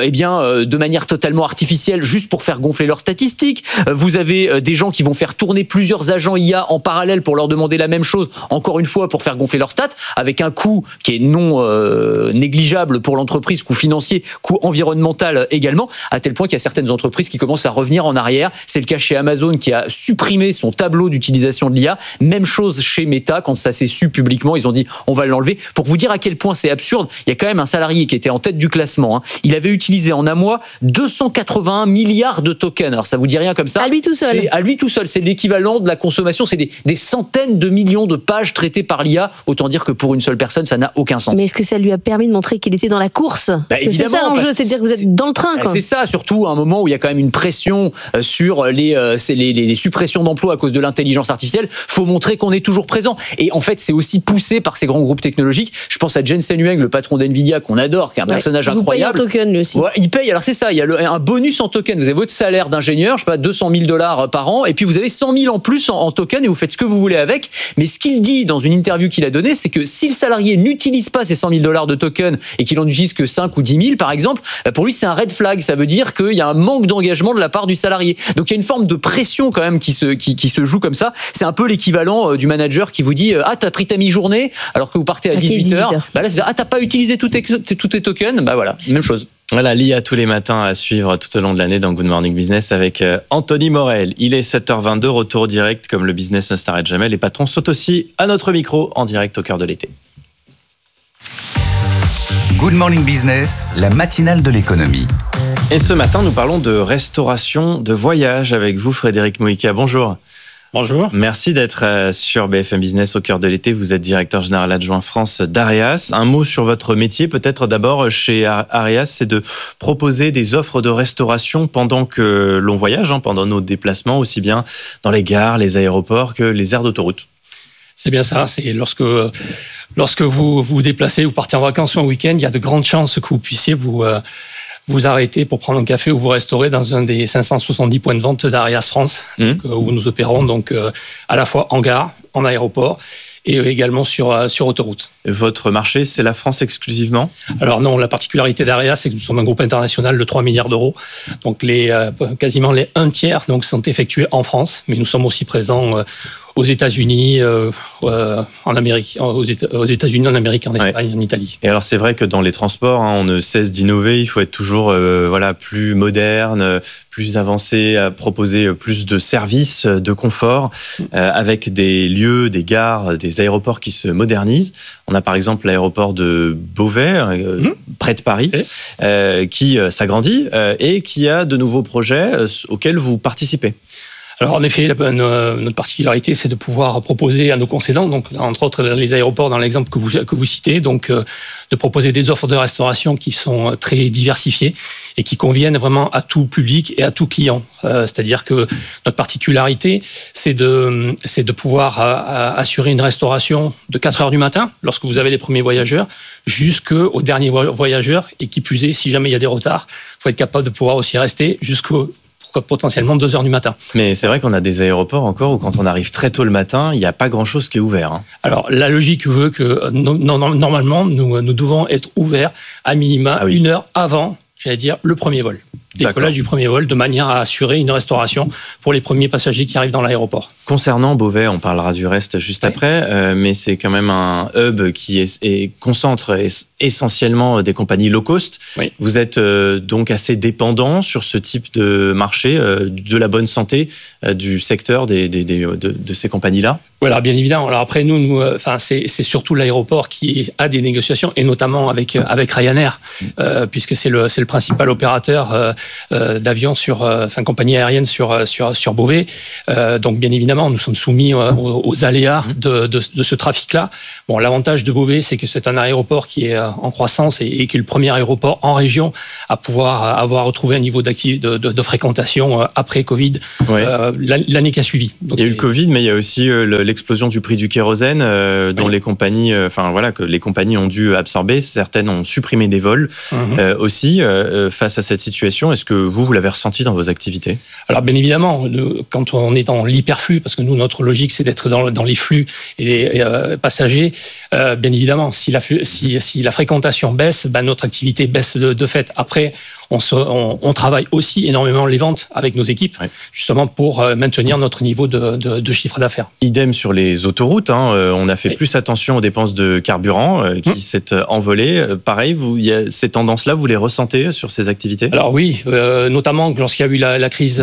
de manière totalement artificielle juste pour faire gonfler leurs statistiques. Vous avez des gens qui vont faire tourner plusieurs agents IA en parallèle pour leur demander la même chose, encore une fois pour faire gonfler leurs stats, avec un coût qui est non négligeable pour l'entreprise, coût financier, coût environnemental également, à tel point qu'il y a certaines entreprises qui commencent à revenir en arrière. C'est le cas chez Amazon qui a supprimé son tableau d'utilisation de l'IA. Même chose chez Meta, quand ça s'est su publiquement, ils ont dit on va l'enlever. Pour vous dire à quel point c'est absurde, il y a quand même un salarié qui était en tête du classement. Il avait utilisé en un mois 281 milliards de tokens. Alors ça vous dit rien comme ça ? À lui tout seul. À lui tout seul. C'est l'équivalent de la consommation. C'est des centaines de millions de pages traitées par l'IA. Autant dire que pour une seule personne, ça n'a aucun sens. Mais est-ce que ça lui a permis de montrer qu'il était dans la course ? C'est ça l'enjeu, c'est-à-dire que vous êtes dans le train, quoi. C'est ça, surtout à un moment où il y a quand même une pression sur les suppressions d'emplois à cause de l'intelligence artificielle. Faut montrer qu'on est toujours présent. Et en fait, c'est aussi poussé par ces grands groupes technologiques. Je pense à Jensen Huang, le patron d'NVIDIA, qu'on adore, qui est un personnage incroyable. Vous payez en token, lui aussi. Ouais, il paye. Alors c'est ça, il y a un bonus en token. Vous avez votre salaire d'ingénieur, je sais pas, $200,000 par an, et puis vous avez 100 000 en plus en token, et vous faites ce que vous voulez avec. Mais ce qu'il dit dans une interview qu'il a donnée, c'est que si le salarié n'utilise pas ces $100,000 de token et qu'il en utilise que 5 ou 10 000 par exemple, pour lui c'est un red flag. Ça veut dire qu'il y a un manque d'engagement de la part du salarié. Donc il y a une forme de pression quand même qui se joue comme ça. C'est un peu l'équivalent du manager qui vous dit t'as pris ta mi-journée alors que vous partez à 18h. Là c'est t'as pas utilisé tous tes tokens. Voilà, même chose. Voilà, l'IA tous les matins à suivre tout au long de l'année dans Good Morning Business avec Anthony Morel. Il est 7h22, retour direct comme le business ne s'arrête jamais. Les patrons sont aussi à notre micro en direct au cœur de l'été. Good Morning Business, la matinale de l'économie. Et ce matin, nous parlons de restauration de voyage avec vous, Frédéric Moïka. Bonjour. Bonjour. Merci d'être sur BFM Business au cœur de l'été. Vous êtes directeur général adjoint France d'Areas. Un mot sur votre métier, peut-être d'abord chez Areas, c'est de proposer des offres de restauration pendant que l'on voyage, pendant nos déplacements, aussi bien dans les gares, les aéroports que les aires d'autoroute. C'est bien ça. C'est lorsque vous vous déplacez, vous partez en vacances ou en week-end, il y a de grandes chances que vous puissiez vous arrêter pour prendre un café ou vous restaurer dans un des 570 points de vente d'Areas France, où nous opérons donc à la fois en gare, en aéroport et également sur autoroute. Votre marché, c'est la France exclusivement ? Alors non, la particularité d'Areas, c'est que nous sommes un groupe international de 3 milliards d'euros. Donc quasiment les 1/3 donc, sont effectués en France, mais nous sommes aussi présents aux États-Unis, en Amérique, aux États-Unis, en Amérique, en Espagne, en Italie. Et alors c'est vrai que dans les transports, on ne cesse d'innover. Il faut être toujours plus moderne, plus avancé, à proposer plus de services, de confort, avec des lieux, des gares, des aéroports qui se modernisent. On a par exemple l'aéroport de Beauvais, près de Paris, qui s'agrandit et qui a de nouveaux projets auxquels vous participez. Alors en effet, notre particularité, c'est de pouvoir proposer à nos concédants, donc entre autres les aéroports dans l'exemple que vous citez, donc de proposer des offres de restauration qui sont très diversifiées et qui conviennent vraiment à tout public et à tout client. C'est-à-dire que notre particularité, c'est de pouvoir assurer une restauration de 4 heures du matin, lorsque vous avez les premiers voyageurs, jusqu'aux derniers voyageurs, et qui plus est, si jamais il y a des retards, il faut être capable de pouvoir aussi rester jusqu'au potentiellement 2 heures du matin. Mais c'est vrai qu'on a des aéroports encore où quand on arrive très tôt le matin, il n'y a pas grand-chose qui est ouvert. Hein. Alors, la logique veut que normalement, nous devons être ouverts à minima 1 heure avant, j'allais dire, le premier vol. Décollage du premier vol, de manière à assurer une restauration pour les premiers passagers qui arrivent dans l'aéroport. Concernant Beauvais, on parlera du reste juste après, mais c'est quand même un hub qui concentre essentiellement des compagnies low cost. Oui. Vous êtes donc assez dépendant sur ce type de marché, de la bonne santé du secteur de ces compagnies-là? Voilà, bien évidemment. Alors après, c'est surtout l'aéroport qui a des négociations, et notamment avec Ryanair, puisque c'est le principal opérateur d'avions compagnie aérienne sur Beauvais. Donc bien évidemment, nous sommes soumis aux aléas de ce trafic-là. Bon, l'avantage de Beauvais, c'est que c'est un aéroport qui est en croissance et qui est le premier aéroport en région à pouvoir avoir retrouvé un niveau de fréquentation après Covid l'année qui a suivi. Donc, il y a eu le Covid, mais il y a aussi l'explosion du prix du kérosène dont les compagnies, que les compagnies ont dû absorber. Certaines ont supprimé des vols aussi face à cette situation. Est-ce que vous l'avez ressenti dans vos activités? Alors bien évidemment, quand on est dans l'hyperflux, parce que nous, notre logique, c'est d'être dans les flux et les passagers, bien évidemment, si la fréquentation baisse, notre activité baisse de fait. Après, on travaille aussi énormément les ventes avec nos équipes, justement pour maintenir notre niveau de chiffre d'affaires. Idem sur les autoroutes, on a fait plus attention aux dépenses de carburant qui s'est envolé. Pareil, ces tendances-là, vous les ressentez sur ces activités? Alors oui, notamment lorsqu'il y a eu la crise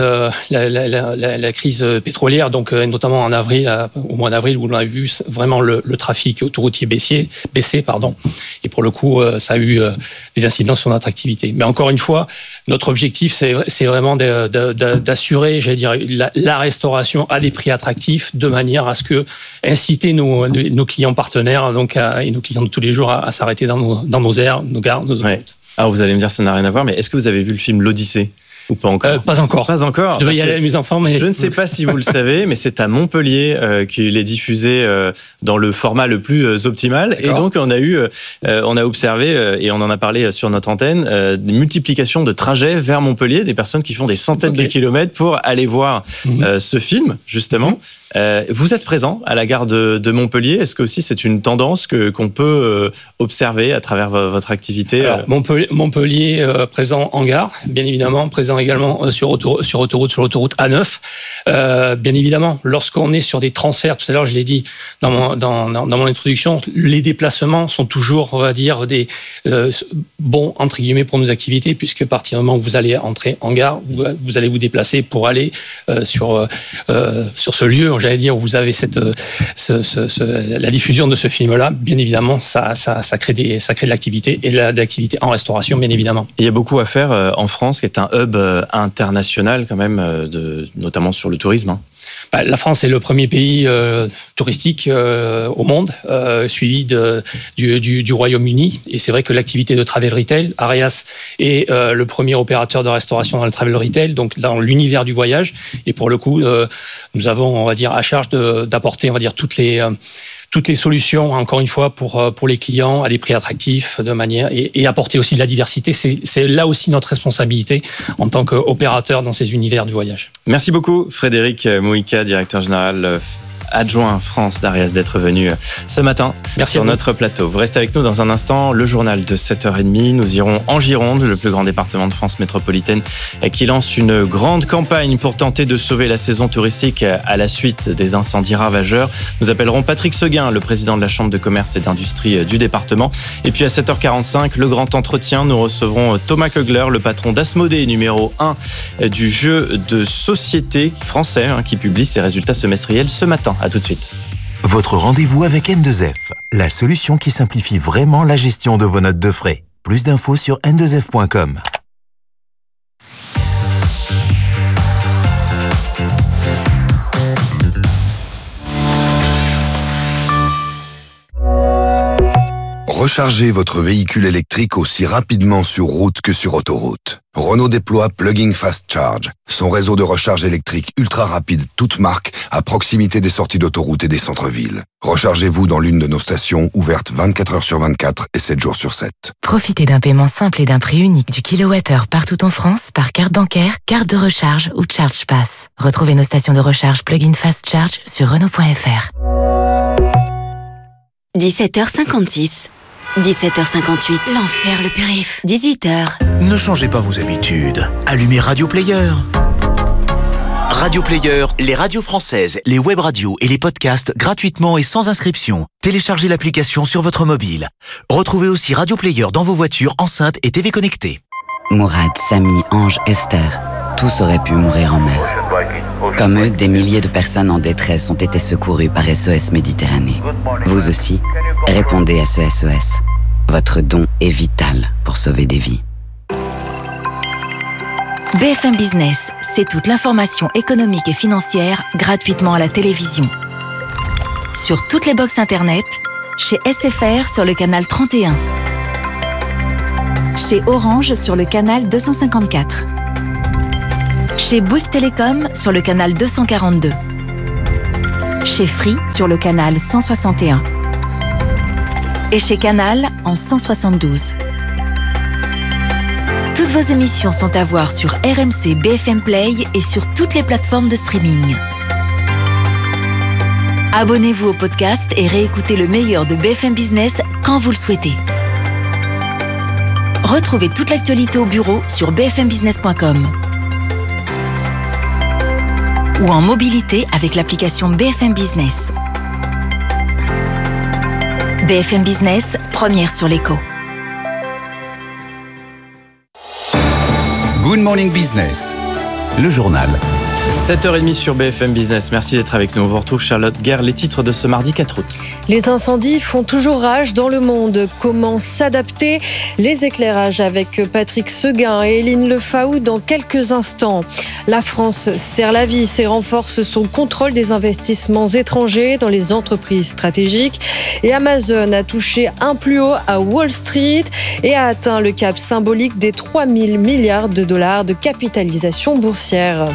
pétrolière, donc notamment au mois d'avril, où on a vu vraiment le trafic autoroutier baisser, et pour le coup, ça a eu des incidences sur notre activité. Mais encore une fois, notre objectif, c'est vraiment d'assurer, j'allais dire, la restauration à des prix attractifs, de manière à ce que inciter nos clients partenaires, et nos clients de tous les jours à s'arrêter dans nos aires, nos gares, nos autoroutes. Alors vous allez me dire, ça n'a rien à voir, mais est-ce que vous avez vu le film L'Odyssée? Ou pas encore? Pas encore. Pas encore. Je devais y aller avec mes enfants, mais... Je ne sais pas si vous le savez, mais c'est à Montpellier qu'il est diffusé dans le format le plus optimal. Et donc, on a observé, et on en a parlé sur notre antenne, des multiplications de trajets vers Montpellier, des personnes qui font des centaines de kilomètres pour aller voir ce film, justement. Vous êtes présent à la gare de Montpellier. Est-ce que aussi c'est une tendance qu'on peut observer à travers votre activité? Alors, Montpellier présent en gare, bien évidemment, présent également sur l'autoroute A9. Bien évidemment, lorsqu'on est sur des transferts, tout à l'heure je l'ai dit dans mon introduction, les déplacements sont toujours, on va dire, des bons entre guillemets pour nos activités, puisque à partir du moment où vous allez entrer en gare, vous allez vous déplacer pour aller sur ce lieu, j'allais dire, où vous avez la diffusion de ce film-là. Bien évidemment, ça crée de l'activité, et de l'activité en restauration, bien évidemment. Il y a beaucoup à faire en France, qui est un hub international quand même, notamment sur le tourisme. La France est le premier pays touristique au monde, suivi du Royaume-Uni. Et c'est vrai que l'activité de travel retail, Arias est le premier opérateur de restauration dans le travel retail, donc dans l'univers du voyage. Et pour le coup, nous avons, on va dire, à charge d'apporter, on va dire, toutes les solutions, encore une fois, pour les clients à des prix attractifs, de manière et apporter aussi de la diversité. C'est là aussi notre responsabilité en tant qu'opérateur dans ces univers du voyage. Merci beaucoup, Frédéric Mouika, directeur général adjoint France d'Arias, d'être venu ce matin sur notre plateau. Vous restez avec nous dans un instant, le journal de 7h30. Nous irons en Gironde, le plus grand département de France métropolitaine, qui lance une grande campagne pour tenter de sauver la saison touristique à la suite des incendies ravageurs. Nous appellerons Patrick Seguin, le président de la Chambre de commerce et d'industrie du département. Et puis à 7h45, le grand entretien, nous recevrons Thomas Kugler, le patron d'Asmodée, numéro 1 du jeu de société français, qui publie ses résultats semestriels ce matin. À tout de suite. Votre rendez-vous avec N2F, la solution qui simplifie vraiment la gestion de vos notes de frais. Plus d'infos sur n2f.com. Rechargez votre véhicule électrique aussi rapidement sur route que sur autoroute. Renault déploie Plug-in Fast Charge, son réseau de recharge électrique ultra rapide, toute marque, à proximité des sorties d'autoroute et des centres-villes. Rechargez-vous dans l'une de nos stations ouvertes 24 heures sur 24 et 7 jours sur 7. Profitez d'un paiement simple et d'un prix unique du kilowattheure partout en France par carte bancaire, carte de recharge ou Charge Pass. Retrouvez nos stations de recharge Plug-in Fast Charge sur Renault.fr. 17h56. 17h58. L'enfer, le périph'. 18h. Ne changez pas vos habitudes. Allumez Radio Player. Radio Player, les radios françaises, les web radios et les podcasts gratuitement et sans inscription. Téléchargez l'application sur votre mobile. Retrouvez aussi Radio Player dans vos voitures, enceintes et TV connectées. Mourad, Samy, Ange, Esther, tous auraient pu mourir en mer. Comme eux, des milliers de personnes en détresse ont été secourues par SOS Méditerranée. Vous aussi, répondez à ce SOS. Votre don est vital pour sauver des vies. BFM Business, c'est toute l'information économique et financière gratuitement à la télévision. Sur toutes les box internet, chez SFR sur le canal 31. Chez Orange sur le canal 254. Chez Bouygues Télécom sur le canal 242. Chez Free sur le canal 161. Et chez Canal en 172. Toutes vos émissions sont à voir sur RMC BFM Play et sur toutes les plateformes de streaming. Abonnez-vous au podcast et réécoutez le meilleur de BFM Business quand vous le souhaitez. Retrouvez toute l'actualité au bureau sur bfmbusiness.com. Ou en mobilité avec l'application BFM Business. BFM Business, première sur l'écho. Good Morning Business, le journal. 7h30 sur BFM Business. Merci d'être avec nous. On vous retrouve Charlotte Guerre, les titres de ce mardi 4 août. Les incendies font toujours rage dans le monde. Comment s'adapter? Les éclairages avec Patrick Seguin et Éline Lefaou dans quelques instants. La France serre la vis et renforce son contrôle des investissements étrangers dans les entreprises stratégiques. Et Amazon a touché un plus haut à Wall Street et a atteint le cap symbolique des 3 000 milliards de dollars de capitalisation boursière.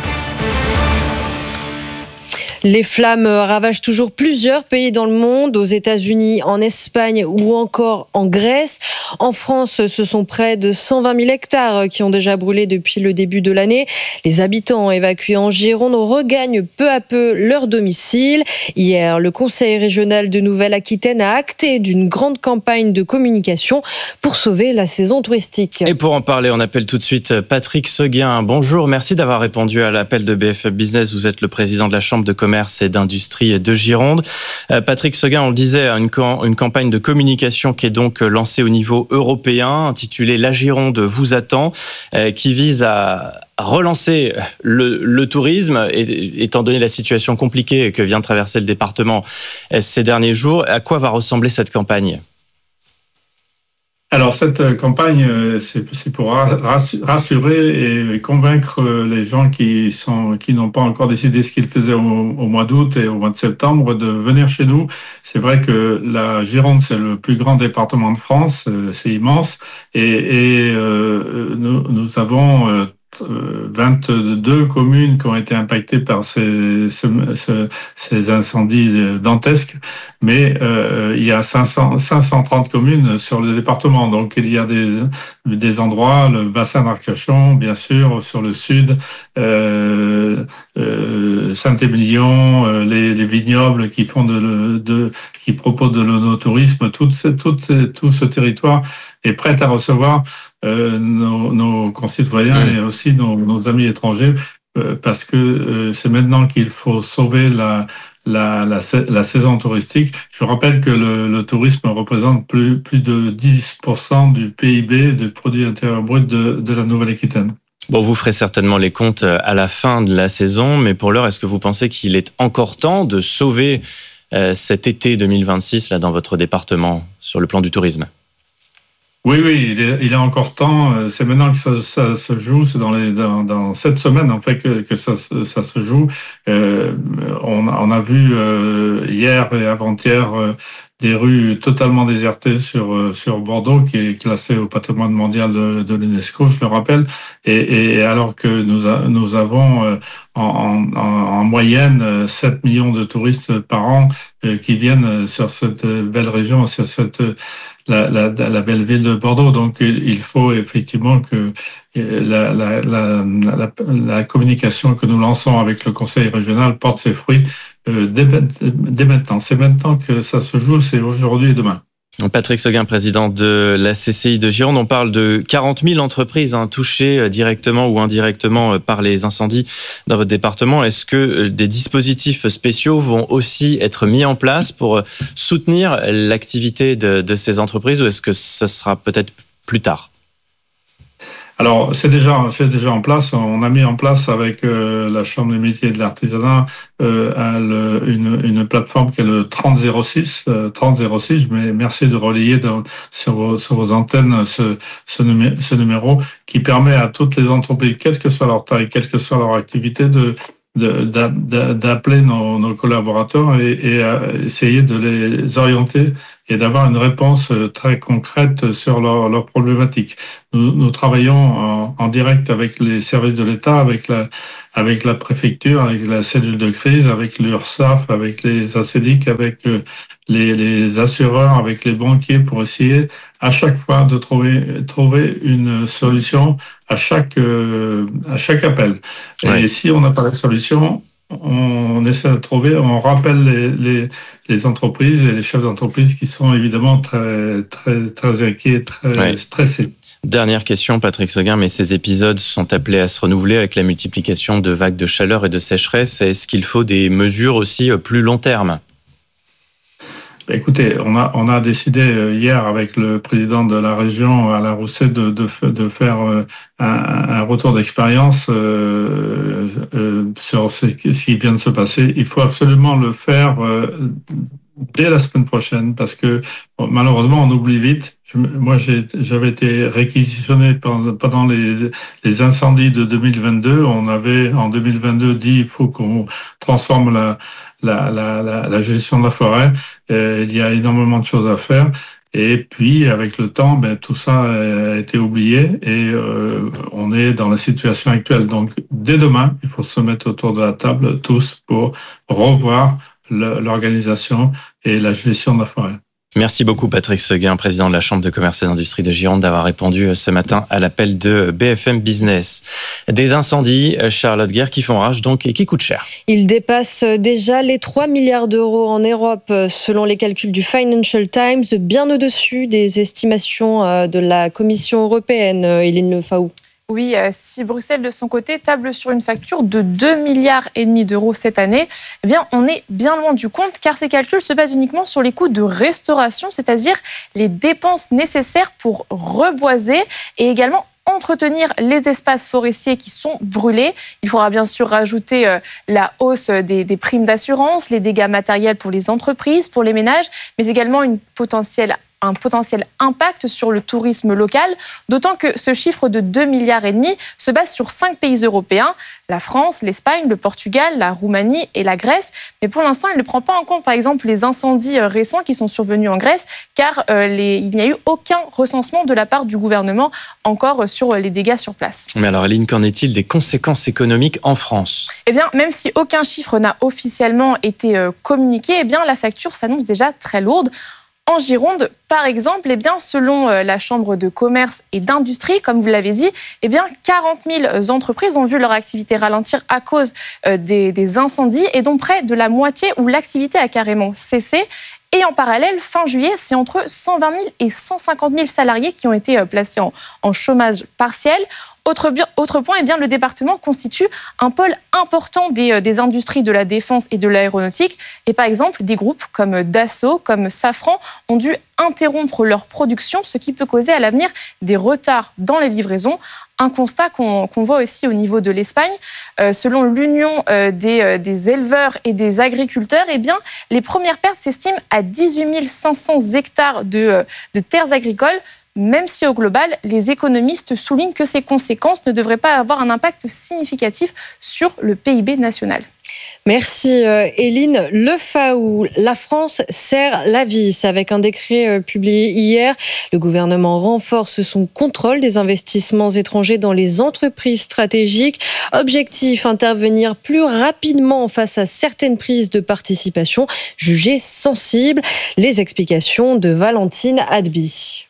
Les flammes ravagent toujours plusieurs pays dans le monde, aux États-Unis, en Espagne ou encore en Grèce. En France, ce sont près de 120 000 hectares qui ont déjà brûlé depuis le début de l'année. Les habitants évacués en Gironde regagnent peu à peu leur domicile. Hier, le Conseil régional de Nouvelle-Aquitaine a acté d'une grande campagne de communication pour sauver la saison touristique. Et pour en parler, on appelle tout de suite Patrick Seguin. Bonjour, merci d'avoir répondu à l'appel de BFM Business. Vous êtes le président de la Chambre de commerce et d'industrie de Gironde. Patrick Seguin, on le disait, une campagne de communication qui est donc lancée au niveau européen, intitulée « La Gironde vous attend », qui vise à relancer le tourisme, étant donné la situation compliquée que vient de traverser le département ces derniers jours. À quoi va ressembler cette campagne ? Alors cette campagne, c'est pour rassurer et convaincre les gens qui n'ont pas encore décidé ce qu'ils faisaient au mois d'août et au mois de septembre de venir chez nous. C'est vrai que la Gironde, c'est le plus grand département de France, c'est immense, et nous avons 22 communes qui ont été impactées par ces incendies dantesques, mais il y a 530 communes sur le département. Donc il y a des endroits, le bassin d'Arcachon, bien sûr, sur le sud, Saint-Émilion, les vignobles qui font qui proposent de l'onotourisme, tout ce territoire est prêt à recevoir nos concitoyens et aussi nos amis étrangers, parce que c'est maintenant qu'il faut sauver la saison touristique. Je rappelle que le tourisme représente plus de 10% du PIB, du produit intérieur brut de la Nouvelle-Aquitaine. Bon, vous ferez certainement les comptes à la fin de la saison, mais pour l'heure, est-ce que vous pensez qu'il est encore temps de sauver cet été 2026 là, dans votre département sur le plan du tourisme ? Oui, il est encore temps. C'est maintenant que ça se joue. C'est dans cette semaine en fait que ça se joue. On a vu hier et avant-hier des rues totalement désertées sur Bordeaux, qui est classé au patrimoine mondial de l'UNESCO, je le rappelle, et alors que nous avons en moyenne 7 millions de touristes par an qui viennent sur cette belle région, sur la belle ville de Bordeaux. Donc il faut effectivement que la communication que nous lançons avec le Conseil régional porte ses fruits dès maintenant. C'est maintenant que ça se joue, c'est aujourd'hui et demain. Patrick Seguin, président de la CCI de Gironde. On parle de 40 000 entreprises touchées directement ou indirectement par les incendies dans votre département. Est-ce que des dispositifs spéciaux vont aussi être mis en place pour soutenir l'activité de ces entreprises, ou est-ce que ce sera peut-être plus tard ? Alors, c'est déjà en place. On a mis en place avec la Chambre des métiers et de l'artisanat une plateforme qui est le 3006. 3006, mais merci de relayer sur vos antennes ce numéro qui permet à toutes les entreprises, quelle que soit leur taille, quelle que soit leur activité, d'appeler nos collaborateurs et essayer de les orienter et d'avoir une réponse très concrète sur leurs problématiques. Nous travaillons en direct avec les services de l'État, avec la préfecture, avec la cellule de crise, avec l'URSSAF, avec les ACDIC, avec les assureurs, avec les banquiers, pour essayer à chaque fois de trouver une solution à chaque appel. Ouais. Et si on n'a pas la solution, on essaie de trouver, on rappelle les entreprises et les chefs d'entreprise qui sont évidemment très, très, très inquiets, très stressés. Dernière question, Patrick Seguin, mais ces épisodes sont appelés à se renouveler avec la multiplication de vagues de chaleur et de sécheresse. Est-ce qu'il faut des mesures aussi plus long terme ? Écoutez, on a décidé hier avec le président de la région, Alain Rousset, de faire un retour d'expérience sur ce qui vient de se passer. Il faut absolument le faire dès la semaine prochaine, parce que malheureusement on oublie vite. J'avais été réquisitionné pendant les incendies de 2022. On avait en 2022 dit il faut qu'on transforme la gestion de la forêt. Il y a énormément de choses à faire. Et puis, avec le temps, tout ça a été oublié et on est dans la situation actuelle. Donc, dès demain, il faut se mettre autour de la table tous pour revoir l'organisation et la gestion de la forêt. Merci beaucoup Patrick Seguin, président de la Chambre de commerce et d'industrie de Gironde, d'avoir répondu ce matin à l'appel de BFM Business. Des incendies, Charlotte Guerre, qui font rage donc et qui coûtent cher. Ils dépassent déjà les 3 milliards d'euros en Europe, selon les calculs du Financial Times, bien au-dessus des estimations de la Commission européenne. Éline Lefaou. Oui, si Bruxelles, de son côté, table sur une facture de 2,5 milliards d'euros cette année, eh bien, on est bien loin du compte, car ces calculs se basent uniquement sur les coûts de restauration, c'est-à-dire les dépenses nécessaires pour reboiser et également entretenir les espaces forestiers qui sont brûlés. Il faudra bien sûr rajouter la hausse des primes d'assurance, les dégâts matériels pour les entreprises, pour les ménages, mais également un potentiel impact sur le tourisme local, d'autant que ce chiffre de 2,5 milliards se base sur 5 pays européens, la France, l'Espagne, le Portugal, la Roumanie et la Grèce. Mais pour l'instant, il ne prend pas en compte, par exemple, les incendies récents qui sont survenus en Grèce, car il n'y a eu aucun recensement de la part du gouvernement encore sur les dégâts sur place. Mais alors, Aline, qu'en est-il des conséquences économiques en France ? Eh bien, même si aucun chiffre n'a officiellement été communiqué, eh bien, la facture s'annonce déjà très lourde. En Gironde, par exemple, selon la Chambre de commerce et d'industrie, comme vous l'avez dit, 40 000 entreprises ont vu leur activité ralentir à cause des incendies, et dont près de la moitié où l'activité a carrément cessé. Et en parallèle, fin juillet, c'est entre 120 000 et 150 000 salariés qui ont été placés en chômage partiel. Autre point, le département constitue un pôle important des industries de la défense et de l'aéronautique. Et par exemple, des groupes comme Dassault, comme Safran ont dû interrompre leur production, ce qui peut causer à l'avenir des retards dans les livraisons. Un constat qu'on voit aussi au niveau de l'Espagne. Selon l'Union des éleveurs et des agriculteurs, les premières pertes s'estiment à 18 500 hectares de terres agricoles, même si au global, les économistes soulignent que ces conséquences ne devraient pas avoir un impact significatif sur le PIB national. Merci Éline. Le FAO, la France sert la vis. Avec un décret publié hier, le gouvernement renforce son contrôle des investissements étrangers dans les entreprises stratégiques. Objectif, intervenir plus rapidement face à certaines prises de participation jugées sensibles. Les explications de Valentine Hadby.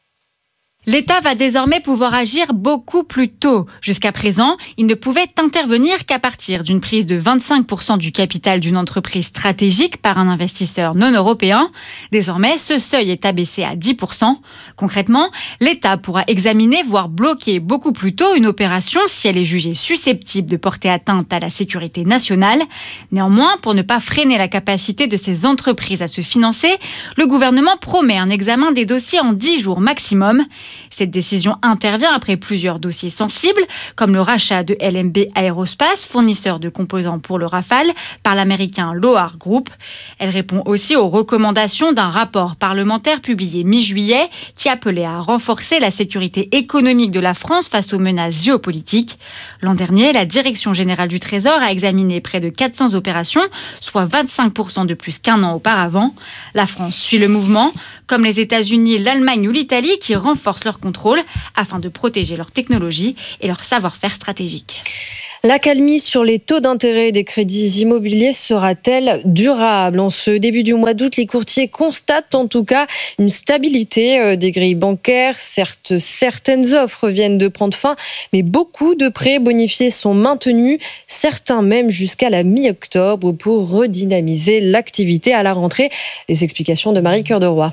L'État va désormais pouvoir agir beaucoup plus tôt. Jusqu'à présent, il ne pouvait intervenir qu'à partir d'une prise de 25% du capital d'une entreprise stratégique par un investisseur non européen. Désormais, ce seuil est abaissé à 10%. Concrètement, l'État pourra examiner, voire bloquer beaucoup plus tôt une opération si elle est jugée susceptible de porter atteinte à la sécurité nationale. Néanmoins, pour ne pas freiner la capacité de ces entreprises à se financer, le gouvernement promet un examen des dossiers en 10 jours maximum. Cette décision intervient après plusieurs dossiers sensibles, comme le rachat de LMB Aerospace, fournisseur de composants pour le Rafale, par l'américain Loar Group. Elle répond aussi aux recommandations d'un rapport parlementaire publié mi-juillet qui appelait à renforcer la sécurité économique de la France face aux menaces géopolitiques. L'an dernier, la Direction générale du Trésor a examiné près de 400 opérations, soit 25% de plus qu'un an auparavant. La France suit le mouvement, comme les États-Unis, l'Allemagne ou l'Italie qui renforcent leur contrôle afin de protéger leur technologie et leur savoir-faire stratégique. L'accalmie sur les taux d'intérêt des crédits immobiliers sera-t-elle durable ? En ce début du mois d'août, les courtiers constatent en tout cas une stabilité des grilles bancaires. Certes, certaines offres viennent de prendre fin, mais beaucoup de prêts bonifiés sont maintenus, certains même jusqu'à la mi-octobre pour redynamiser l'activité à la rentrée. Les explications de Marie Cœur de Roy.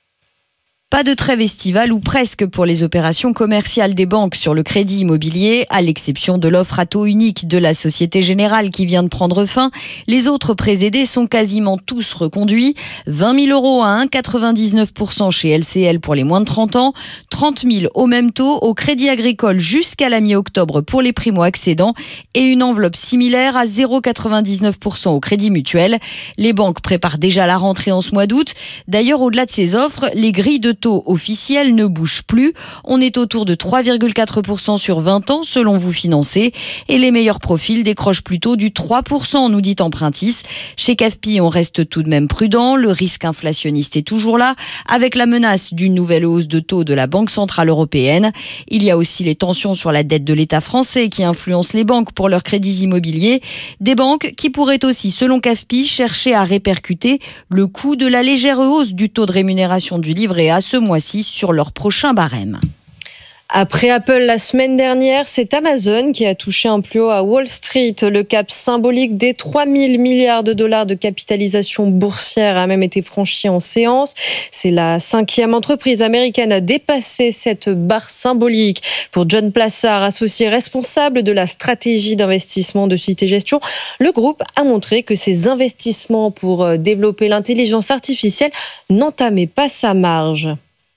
Pas de trêve estivale ou presque pour les opérations commerciales des banques sur le crédit immobilier, à l'exception de l'offre à taux unique de la Société Générale qui vient de prendre fin. Les autres prêts aidés sont quasiment tous reconduits. 20 000 € à 1,99% chez LCL pour les moins de 30 ans, 30 000 au même taux au Crédit Agricole jusqu'à la mi-octobre pour les primo-accédants et une enveloppe similaire à 0,99% au Crédit Mutuel. Les banques préparent déjà la rentrée en ce mois d'août. D'ailleurs, au-delà de ces offres, les grilles de taux officiels ne bougent plus. On est autour de 3,4% sur 20 ans selon Vous Financer et les meilleurs profils décrochent plutôt du 3%, nous dit Empruntis. Chez CAFPI, on reste tout de même prudent. Le risque inflationniste est toujours là avec la menace d'une nouvelle hausse de taux de la Banque Centrale Européenne. Il y a aussi les tensions sur la dette de l'État français qui influencent les banques pour leurs crédits immobiliers. Des banques qui pourraient aussi, selon CAFPI, chercher à répercuter le coût de la légère hausse du taux de rémunération du livret A ce mois-ci sur leur prochain barème. Après Apple la semaine dernière, c'est Amazon qui a touché un plus haut à Wall Street. Le cap symbolique des 3 000 milliards de dollars de capitalisation boursière a même été franchi en séance. C'est la 5e entreprise américaine à dépasser cette barre symbolique. Pour John Plassard, associé responsable de la stratégie d'investissement de Cité Gestion, le groupe a montré que ses investissements pour développer l'intelligence artificielle n'entamaient pas sa marge.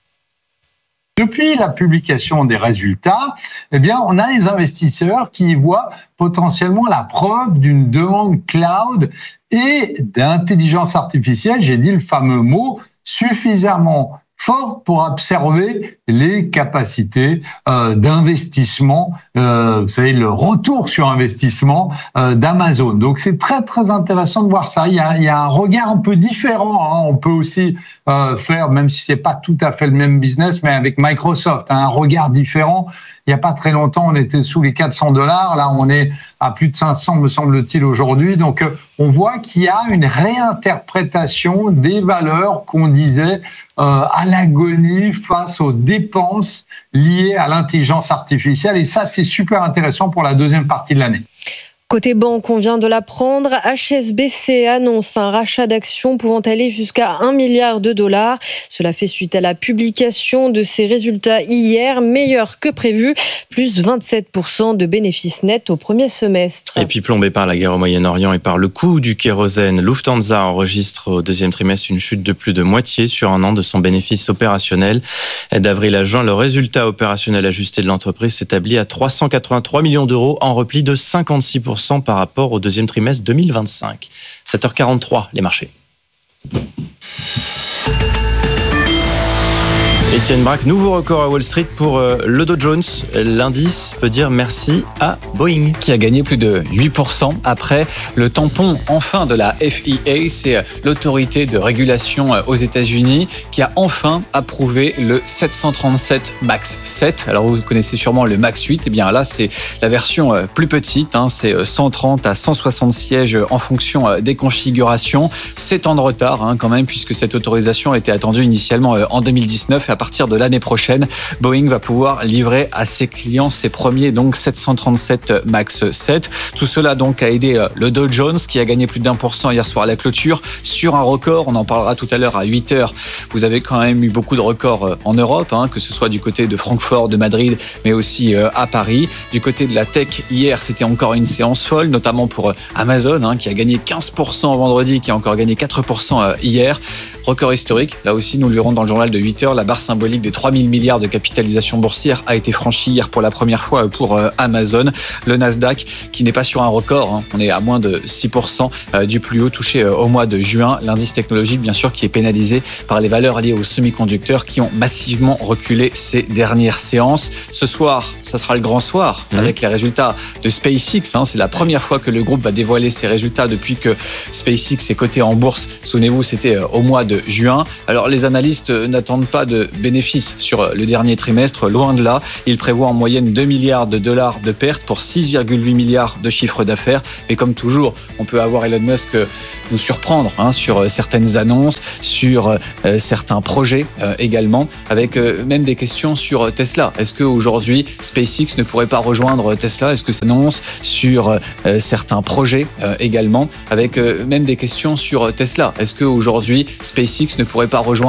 Depuis la publication des résultats, on a des investisseurs qui voient potentiellement la preuve d'une demande cloud et d'intelligence artificielle, j'ai dit le fameux mot, suffisamment forte pour observer les capacités d'investissement, vous savez, le retour sur investissement d'Amazon. Donc c'est très très intéressant de voir ça. Il y a un regard un peu différent. On peut aussi faire, même si c'est pas tout à fait le même business, mais avec Microsoft, un regard différent. Il n'y a pas très longtemps, on était sous les $400. Là, on est à plus de 500, me semble-t-il, aujourd'hui. Donc, on voit qu'il y a une réinterprétation des valeurs qu'on disait à l'agonie face aux dépenses liées à l'intelligence artificielle. Et ça, c'est super intéressant pour la deuxième partie de l'année. Côté banque, on vient de l'apprendre, HSBC annonce un rachat d'actions pouvant aller jusqu'à 1 milliard de dollars. Cela fait suite à la publication de ses résultats hier, meilleurs que prévu, plus 27% de bénéfices nets au premier semestre. Et puis plombé par la guerre au Moyen-Orient et par le coût du kérosène, Lufthansa enregistre au deuxième trimestre une chute de plus de moitié sur un an de son bénéfice opérationnel. D'avril à juin, le résultat opérationnel ajusté de l'entreprise s'établit à 383 millions d'euros en repli de 56% par rapport au deuxième trimestre 2025. 7h43, les marchés. Étienne Braque, nouveau record à Wall Street pour le Dow Jones. L'indice peut dire merci à Boeing. Qui a gagné plus de 8% après le tampon enfin de la FAA, c'est l'autorité de régulation aux États-Unis qui a enfin approuvé le 737 MAX 7. Alors vous connaissez sûrement le MAX 8, et bien là c'est la version plus petite, c'est 130 à 160 sièges en fonction des configurations. 7 ans de retard quand même, puisque cette autorisation était attendue initialement en 2019, et à partir de l'année prochaine, Boeing va pouvoir livrer à ses clients ses premiers donc 737 MAX 7. Tout cela donc a aidé le Dow Jones qui a gagné plus d'1% hier soir à la clôture sur un record. On en parlera tout à l'heure à 8h. Vous avez quand même eu beaucoup de records en Europe, que ce soit du côté de Francfort, de Madrid, mais aussi à Paris. Du côté de la tech, hier, c'était encore une séance folle, notamment pour Amazon, qui a gagné 15% vendredi, qui a encore gagné 4% hier. Record historique, là aussi nous le verrons dans le journal de 8h, la barre symbolique des 3 000 milliards de capitalisation boursière a été franchie hier pour la première fois pour Amazon. Le Nasdaq qui n'est pas sur un record, on est à moins de 6% du plus haut touché au mois de juin. L'indice technologique bien sûr qui est pénalisé par les valeurs liées aux semi-conducteurs qui ont massivement reculé ces dernières séances. Ce soir, ça sera le grand soir avec les résultats de SpaceX. C'est la première fois que le groupe va dévoiler ses résultats depuis que SpaceX est coté en bourse. Souvenez-vous, c'était au mois de juin. Alors les analystes n'attendent pas de bénéfices sur le dernier trimestre, loin de là. Ils prévoient en moyenne 2 milliards de dollars de pertes pour 6,8 milliards de chiffre d'affaires. Mais comme toujours, on peut avoir Elon Musk nous surprendre sur certaines annonces, sur certains projets également, avec même des questions sur Tesla. Est-ce qu'aujourd'hui, SpaceX ne pourrait pas rejoindre Tesla? Est-ce que ça annonce sur certains projets également, avec même des questions sur Tesla? Est-ce qu'aujourd'hui, SpaceX ne pourrait pas rejoindre